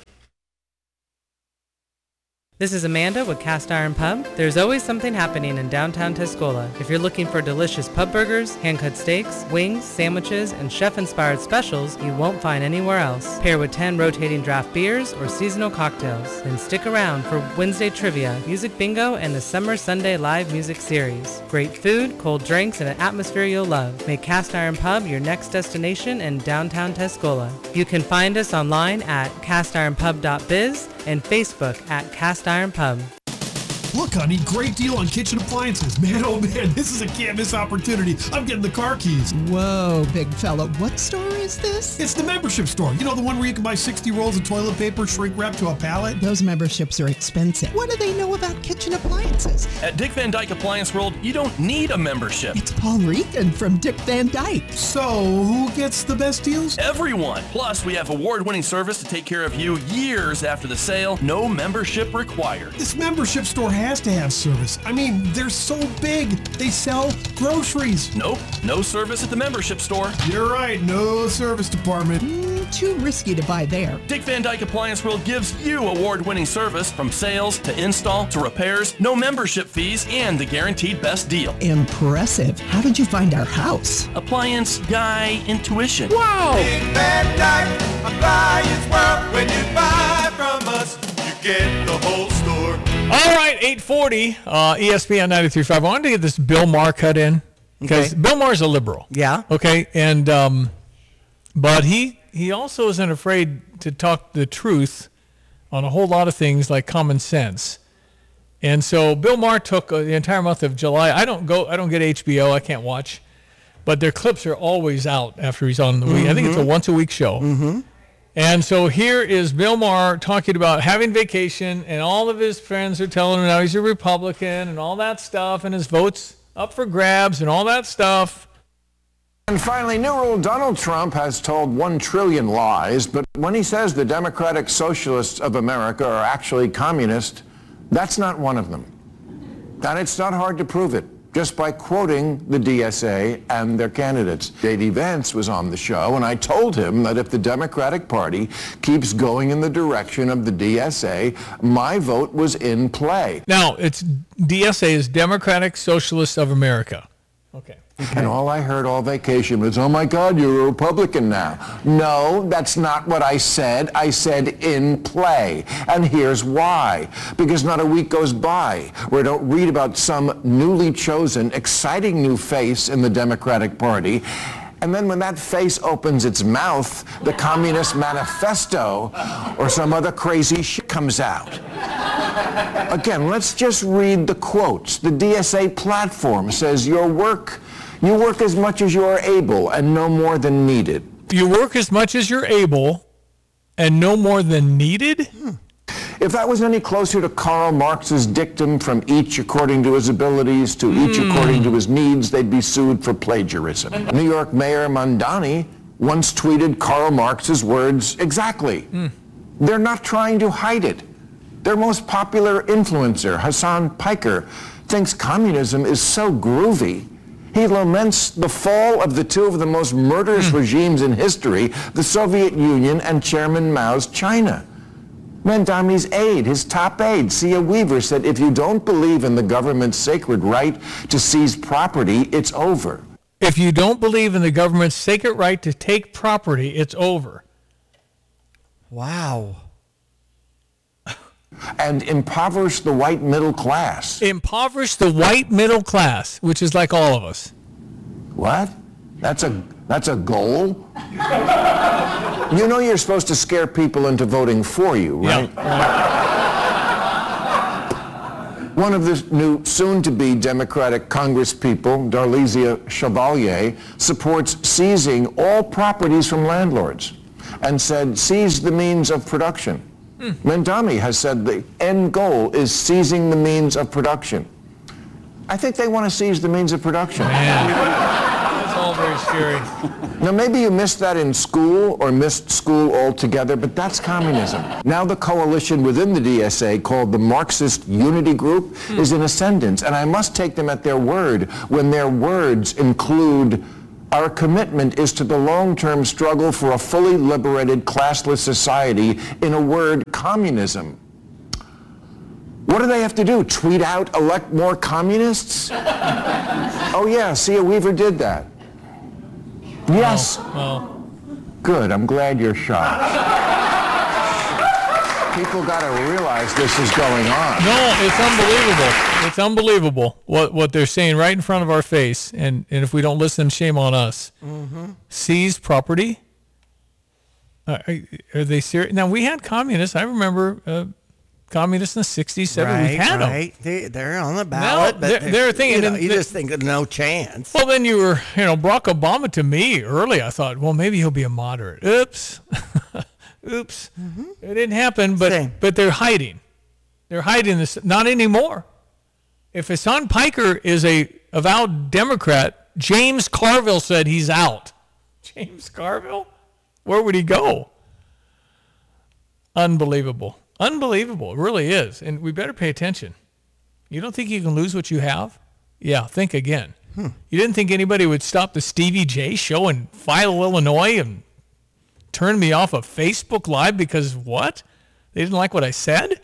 This is Amanda with Cast Iron Pub. There's always something happening in downtown Tuscola. If you're looking for delicious pub burgers, hand-cut steaks, wings, sandwiches, and chef-inspired specials you won't find anywhere else. Pair with ten rotating draft beers or seasonal cocktails. Then stick around for Wednesday trivia, music bingo, and the Summer Sunday live music series. Great food, cold drinks, and an atmosphere you'll love. Make Cast Iron Pub your next destination in downtown Tuscola. You can find us online at cast iron pub dot biz and Facebook at Cast Iron Pub.
Look, honey, great deal on kitchen appliances. Man, oh man, this is a can't miss opportunity. I'm getting the car keys.
Whoa, big fella. What store is this?
It's the membership store. You know, the one where you can buy sixty rolls of toilet paper shrink wrap to a pallet?
Those memberships are expensive. What do they know about kitchen appliances?
At Dick Van Dyke Appliance World, you don't need a membership.
It's Paul Regan from Dick Van Dyke.
So, who gets the best deals?
Everyone. Plus, we have award-winning service to take care of you years after the sale. No membership required.
This membership store has to have service. I mean, they're so big. They sell groceries.
Nope. No service at the membership store.
You're right. No service department.
Mm, too risky to buy there.
Dick Van Dyke Appliance World gives you award-winning service from sales to install to repairs, no membership fees, and the guaranteed best deal.
Impressive. How did you find our house?
Appliance Guy Intuition.
Wow!
Dick Van Dyke Appliance World. When you buy from us, you get the whole store.
All right, eight forty, uh, E S P N ninety-three point five. I wanted to get this Bill Maher cut in because
Okay.
Bill Maher is a liberal.
Yeah.
Okay, and um, but he he also isn't afraid to talk the truth on a whole lot of things like common sense. And so Bill Maher took uh, the entire month of July. I don't go. I don't get H B O. I can't watch, but their clips are always out after he's on the week. I think it's a once a week show.
Mm-hmm.
And so here is Bill Maher talking about having vacation, and all of his friends are telling him now he's a Republican and all that stuff, and his vote's up for grabs and all that stuff.
And finally, new rule, Donald Trump has told one trillion lies, but when he says the Democratic Socialists of America are actually communist, that's not one of them. And it's not hard to prove it, just by quoting the D S A and their candidates. J D Vance was on the show, and I told him that if the Democratic Party keeps going in the direction of the D S A, my vote was in play.
Now, it's D S A is Democratic Socialists of America. Okay.
And all I heard all vacation was, oh my God, you're a Republican now. No, that's not what I said. I said in play. And here's why. Because not a week goes by where I don't read about some newly chosen, exciting new face in the Democratic Party. And then when that face opens its mouth, the Communist Manifesto or some other crazy shit comes out. Again, let's just read the quotes. The D S A platform says your work, you work as much as you are able and no more than needed.
You work as much as you're able and no more than needed?
Hmm. If that was any closer to Karl Marx's dictum from each according to his abilities to each
Mm.
according to his needs, they'd be sued for plagiarism. New York Mayor Mondani once tweeted Karl Marx's words exactly.
Mm.
They're not trying to hide it. Their most popular influencer, Hassan Piker, thinks communism is so groovy. He laments the fall of the two of the most murderous mm. regimes in history, the Soviet Union and Chairman Mao's China. Mandami's aide, his top aide, Sia Weaver, said, if you don't believe in the government's sacred right to seize property, it's over.
If you don't believe in the government's sacred right to take property, it's over.
Wow.
And impoverish the white middle class.
Impoverish the white middle class, which is like all of us.
What? That's a that's a goal? You know you're supposed to scare people into voting for you, right?
Yeah.
One of the new soon-to-be Democratic congresspeople, Darlisia Chevalier, supports seizing all properties from landlords and said seize the means of production. Hmm. Mandami has said the end goal is seizing the means of production. I think they want to seize the means of production.
That's all very scary.
Now, maybe you missed that in school or missed school altogether, but that's communism. Now the coalition within the D S A, called the Marxist Unity Group, hmm. is in ascendance, and I must take them at their word when their words include our commitment is to the long-term struggle for a fully liberated, classless society, in a word, communism. What do they have to do? Tweet out, elect more communists? Oh yeah, Sia Weaver did that. Yes.
Oh, well.
Good, I'm glad you're shocked. People got to realize this is going on.
No, it's unbelievable. It's unbelievable what, what they're saying right in front of our face. And, and if we don't listen, shame on us. Mm-hmm. Seize property? Uh, are, are they serious? Now, we had communists. I remember uh, communists in the sixties, seventies.
Right,
We've had
right.
them.
They, they're on the ballot.
No,
but
they're,
they're,
they're thinking.
You, know, you
they,
just think no chance.
Well, then you were, you know, Barack Obama to me early. I thought, well, maybe he'll be a moderate. Oops. Oops. Mm-hmm. It didn't happen, but Same. but they're hiding. They're hiding this. Not anymore. If Hassan Piker is a avowed Democrat, James Carville said he's out. James Carville? Where would he go? Unbelievable. Unbelievable. It really is. And we better pay attention. You don't think you can lose what you have? Yeah, think again. Hmm. You didn't think anybody would stop the Stevie J show in Philo, Illinois and turn me off of Facebook Live because what? They didn't like what I said?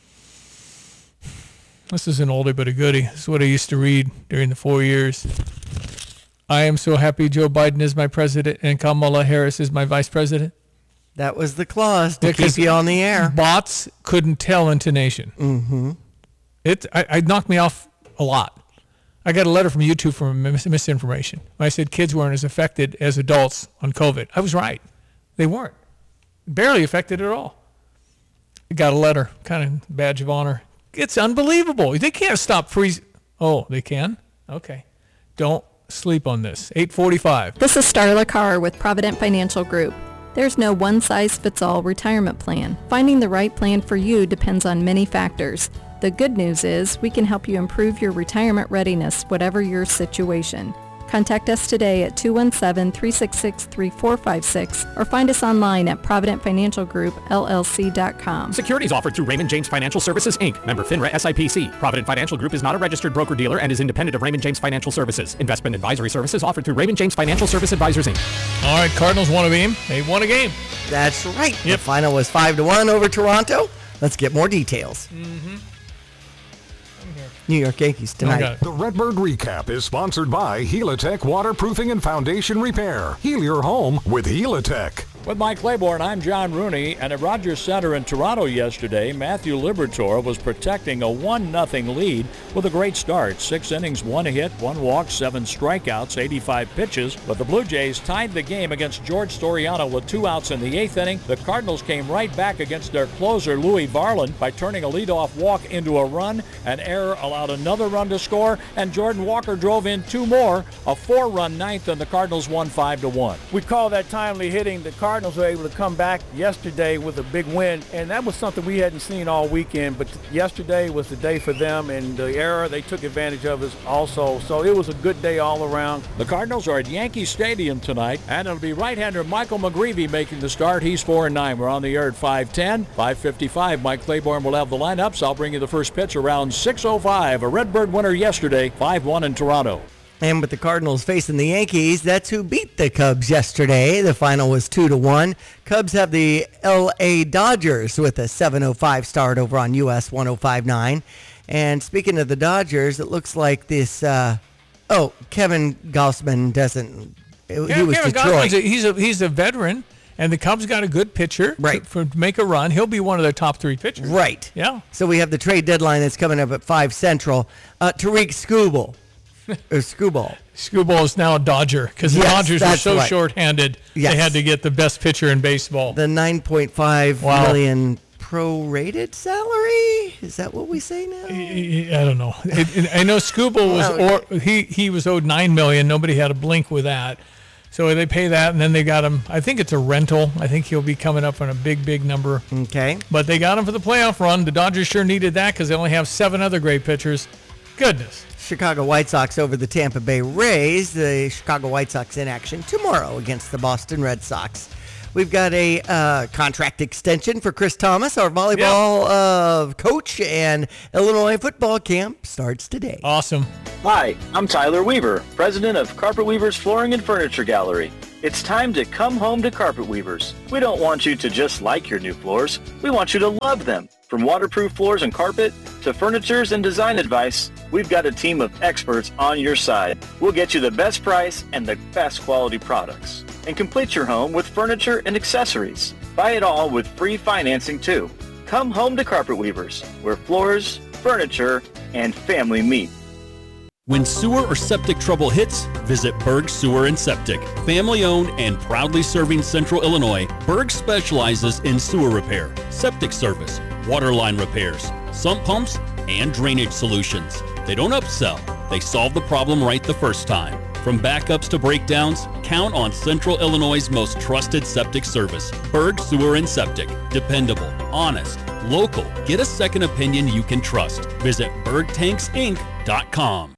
This is an oldie but a goodie. This is what I used to read during the four years. I am so happy Joe Biden is my president and Kamala Harris is my vice president.
That was the clause to keep you on the air.
Bots couldn't tell intonation.
Mm-hmm.
It, I, it knocked me off a lot. I got a letter from YouTube for mis- misinformation. I said kids weren't as affected as adults on COVID. I was right. They weren't. Barely affected at all. Got a letter, kind of badge of honor. It's unbelievable. They can't stop freeze. Oh, they can? Okay. Don't sleep on this. eight forty-five.
This is Starla Carr with Provident Financial Group. There's no one-size-fits-all retirement plan. Finding the right plan for you depends on many factors. The good news is we can help you improve your retirement readiness, whatever your situation. Contact us today at two one seven, three six six, three four five six or find us online at provident financial group l l c dot com.
Securities offered through Raymond James Financial Services, Incorporated. Member FINRA S I P C. Provident Financial Group is not a registered broker-dealer and is independent of Raymond James Financial Services. Investment advisory services offered through Raymond James Financial Service Advisors, Incorporated.
All right, Cardinals won a game. They won a game.
That's right. Yep. The final was five to one over Toronto. Let's get more details.
Mm-hmm.
New York Yankees tonight.
The Redbird Recap is sponsored by Helitech Waterproofing and Foundation Repair. Heal your home with Helitech.
With Mike Claiborne, I'm John Rooney, and at Rogers Center in Toronto yesterday, Matthew Liberatore was protecting a one nothing lead with a great start. Six innings, one hit, one walk, seven strikeouts, eighty-five pitches, but the Blue Jays tied the game against George Storiano with two outs in the eighth inning. The Cardinals came right back against their closer, Louis Varland, by turning a leadoff walk into a run. An error allowed another run to score, and Jordan Walker drove in two more. A four-run ninth, and the Cardinals won five to one.
We call that timely hitting. The Cardinals
Cardinals were able to come back yesterday with a big win, and that was something we hadn't seen all weekend, but yesterday was the day for them, and the era they took advantage of us also. So it was a good day all around. The Cardinals are at Yankee Stadium tonight, and it'll be right-hander Michael McGreevy making the start. He's four and nine. We're on the air at five ten. five fifty-five, Mike Claiborne will have the lineups. I'll bring you the first pitch around six oh five. A Redbird winner yesterday, five one in Toronto.
And with the Cardinals facing the Yankees, that's who beat the Cubs yesterday. The final was two to one. Cubs have the L A Dodgers with a seven oh five start over on U S one oh five point nine. And speaking of the Dodgers, it looks like this. Uh, oh, Kevin Gausman doesn't.
Yeah,
he was
Kevin
Detroit.
Gausman's a, he's a he's a veteran, and the Cubs got a good pitcher
right.
to, for, to make a run. He'll be one of their top three pitchers.
Right.
Yeah.
So we have the trade deadline that's coming up at five Central. Uh, Tariq Skubal. or Skubal.
Skubal is now a Dodger because the
yes,
Dodgers are so
right.
shorthanded.
Yes.
They had to get the best pitcher in baseball.
The nine point five
wow.
million prorated salary? Is that what we say now?
I don't know. It, it, I know Skubal was
well,
or, he he was owed nine million. Nobody had a blink with that. So they pay that, and then they got him. I think it's a rental. I think he'll be coming up on a big, big number.
Okay.
But they got him for the playoff run. The Dodgers sure needed that because they only have seven other great pitchers. Goodness.
Chicago White Sox over the Tampa Bay Rays. The Chicago White Sox in action tomorrow against the Boston Red Sox. We've got a uh, contract extension for Chris Thomas. Our volleyball yep. uh, coach and Illinois football camp starts today.
Awesome.
Hi, I'm Tyler Weaver, president of Carpet Weavers Flooring and Furniture Gallery. It's time to come home to Carpet Weavers. We don't want you to just like your new floors. We want you to love them. From waterproof floors and carpet to furnitures and design advice, we've got a team of experts on your side. We'll get you the best price and the best quality products. And complete your home with furniture and accessories. Buy it all with free financing too. Come home to Carpet Weavers, where floors, furniture, and family meet.
When sewer or septic trouble hits, visit Berg Sewer and Septic. Family owned and proudly serving Central Illinois, Berg specializes in sewer repair, septic service, water line repairs, sump pumps, and drainage solutions. They don't upsell, they solve the problem right the first time. From backups to breakdowns, count on Central Illinois' most trusted septic service. Berg Sewer and Septic. Dependable, honest, local. Get a second opinion you can trust. Visit berg tanks inc dot com.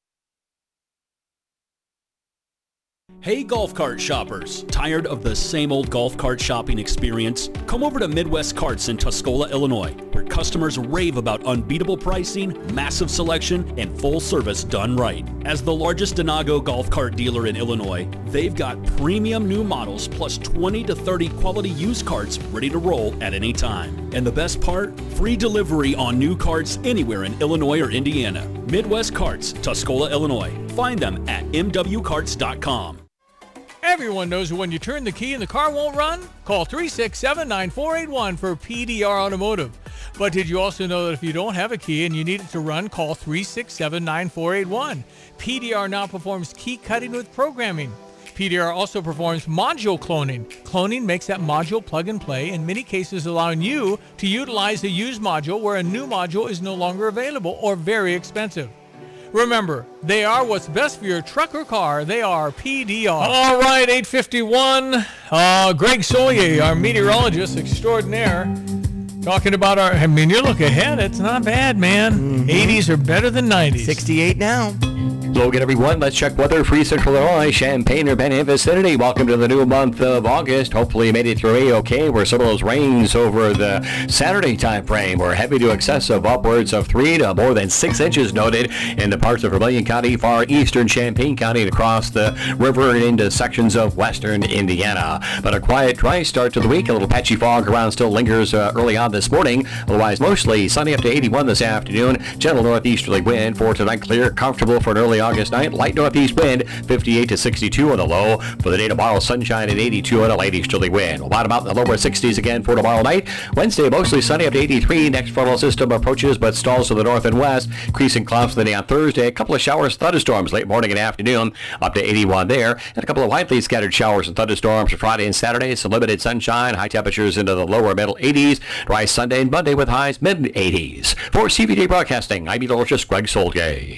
Hey golf cart shoppers, tired of the same old golf cart shopping experience? Come over to Midwest Carts in Tuscola, Illinois, where customers rave about unbeatable pricing, massive selection, and full service done right. As the largest Denago golf cart dealer in Illinois, they've got premium new models plus twenty to thirty quality used carts ready to roll at any time. And the best part? Free delivery on new carts anywhere in Illinois or Indiana. Midwest Carts, Tuscola, Illinois. Find them at m w carts dot com.
Everyone knows that when you turn the key and the car won't run, call three six seven, nine four eight one for P D R Automotive. But did you also know that if you don't have a key and you need it to run, call three six seven, nine four eight one. P D R now performs key cutting with programming. P D R also performs module cloning. Cloning makes that module plug and play, in many cases allowing you to utilize a used module where a new module is no longer available or very expensive. Remember, they are what's best for your truck or car. They are P D R. All right, eight fifty-one. Uh, Greg Solier, our meteorologist extraordinaire, talking about our, I mean, you look ahead, it's not bad, man. Mm-hmm. eighties are better than nineties.
sixty-eight now.
Hello again, everyone. Let's check weather. Free Central Illinois, Champaign, or Benton vicinity. Welcome to the new month of August. Hopefully you made it through A-OK. Where some of those rains over the Saturday time frame were heavy to excessive, upwards of three to more than six inches noted in the parts of Vermilion County, far eastern Champaign County, and across the river and into sections of western Indiana. But a quiet, dry start to the week. A little patchy fog around still lingers uh, early on this morning. Otherwise, mostly sunny up to eighty-one this afternoon. Gentle northeasterly wind for tonight. Clear, comfortable for an early August night. Light northeast wind, fifty-eight to sixty-two on the low. For the day tomorrow, sunshine at eighty-two and a light easterly wind. We'll bottom out in the lower sixties again for tomorrow night. Wednesday, mostly sunny up to eighty-three. Next frontal system approaches but stalls to the north and west. Increasing clouds for the day on Thursday. A couple of showers, thunderstorms late morning and afternoon up to eighty-one there. And a couple of lightly scattered showers and thunderstorms for Friday and Saturday. Some limited sunshine. High temperatures into the lower middle eighties. Dry Sunday and Monday with highs mid eighties. For C B D Broadcasting, I'm meteorologist Greg Solgay.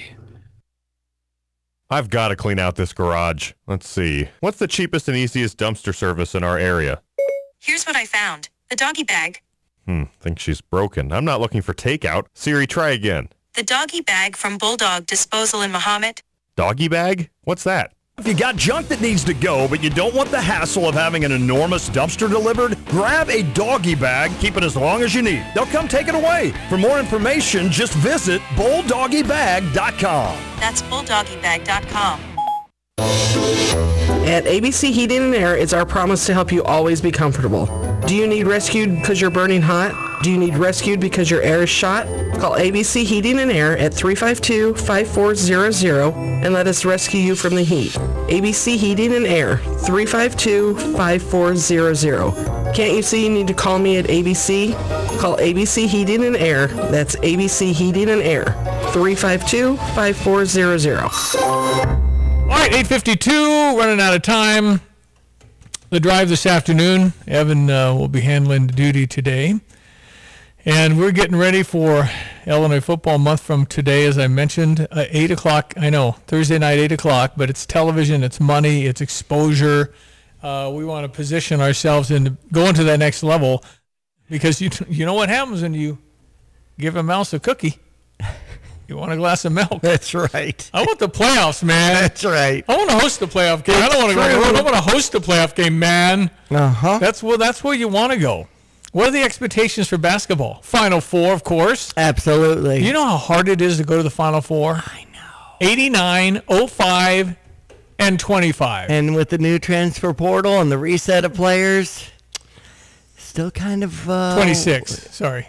I've got to clean out this garage. Let's see. What's the cheapest and easiest dumpster service in our area?
Here's what I found. The doggy bag.
Hmm, think she's broken. I'm not looking for takeout. Siri, try again.
The doggy bag from Bulldog Disposal in Mahomet.
Doggy bag? What's that?
If you got junk that needs to go, but you don't want the hassle of having an enormous dumpster delivered, grab a doggy bag, keep it as long as you need. They'll come take it away. For more information, just visit bulldoggy bag dot com.
That's bulldoggy bag dot com.
At A B C Heating and Air, it's our promise to help you always be comfortable. Do you need rescued because you're burning hot? Do you need rescued because your air is shot? Call A B C Heating and Air at three five two, five four zero zero and let us rescue you from the heat. A B C Heating and Air, three five two, five four zero zero. Can't you see you need to call me at A B C? Call A B C Heating and Air. That's A B C Heating and Air, three five two, five four zero zero.
All right, eight fifty-two, running out of time. The drive this afternoon. Evan uh, will be handling the duty today. And we're getting ready for Illinois Football Month from today, as I mentioned. Uh, eight o'clock, I know, Thursday night, eight o'clock, but it's television, it's money, it's exposure. Uh, we want to position ourselves and go into that next level because you you know what happens when you give a mouse a cookie. You want a glass of milk.
That's right.
I want the playoffs, man.
That's right.
I want to host the playoff game. I don't want to go on the road. I want to host the playoff game, man.
Uh-huh.
That's where, that's where you want to go. What are the expectations for basketball? Final Four, of course.
Absolutely.
You know how hard it is to go to the Final Four?
I know.
eighty-nine, oh five, and twenty-five.
And with the new transfer portal and the reset of players, still kind of... Uh,
twenty-six, sorry.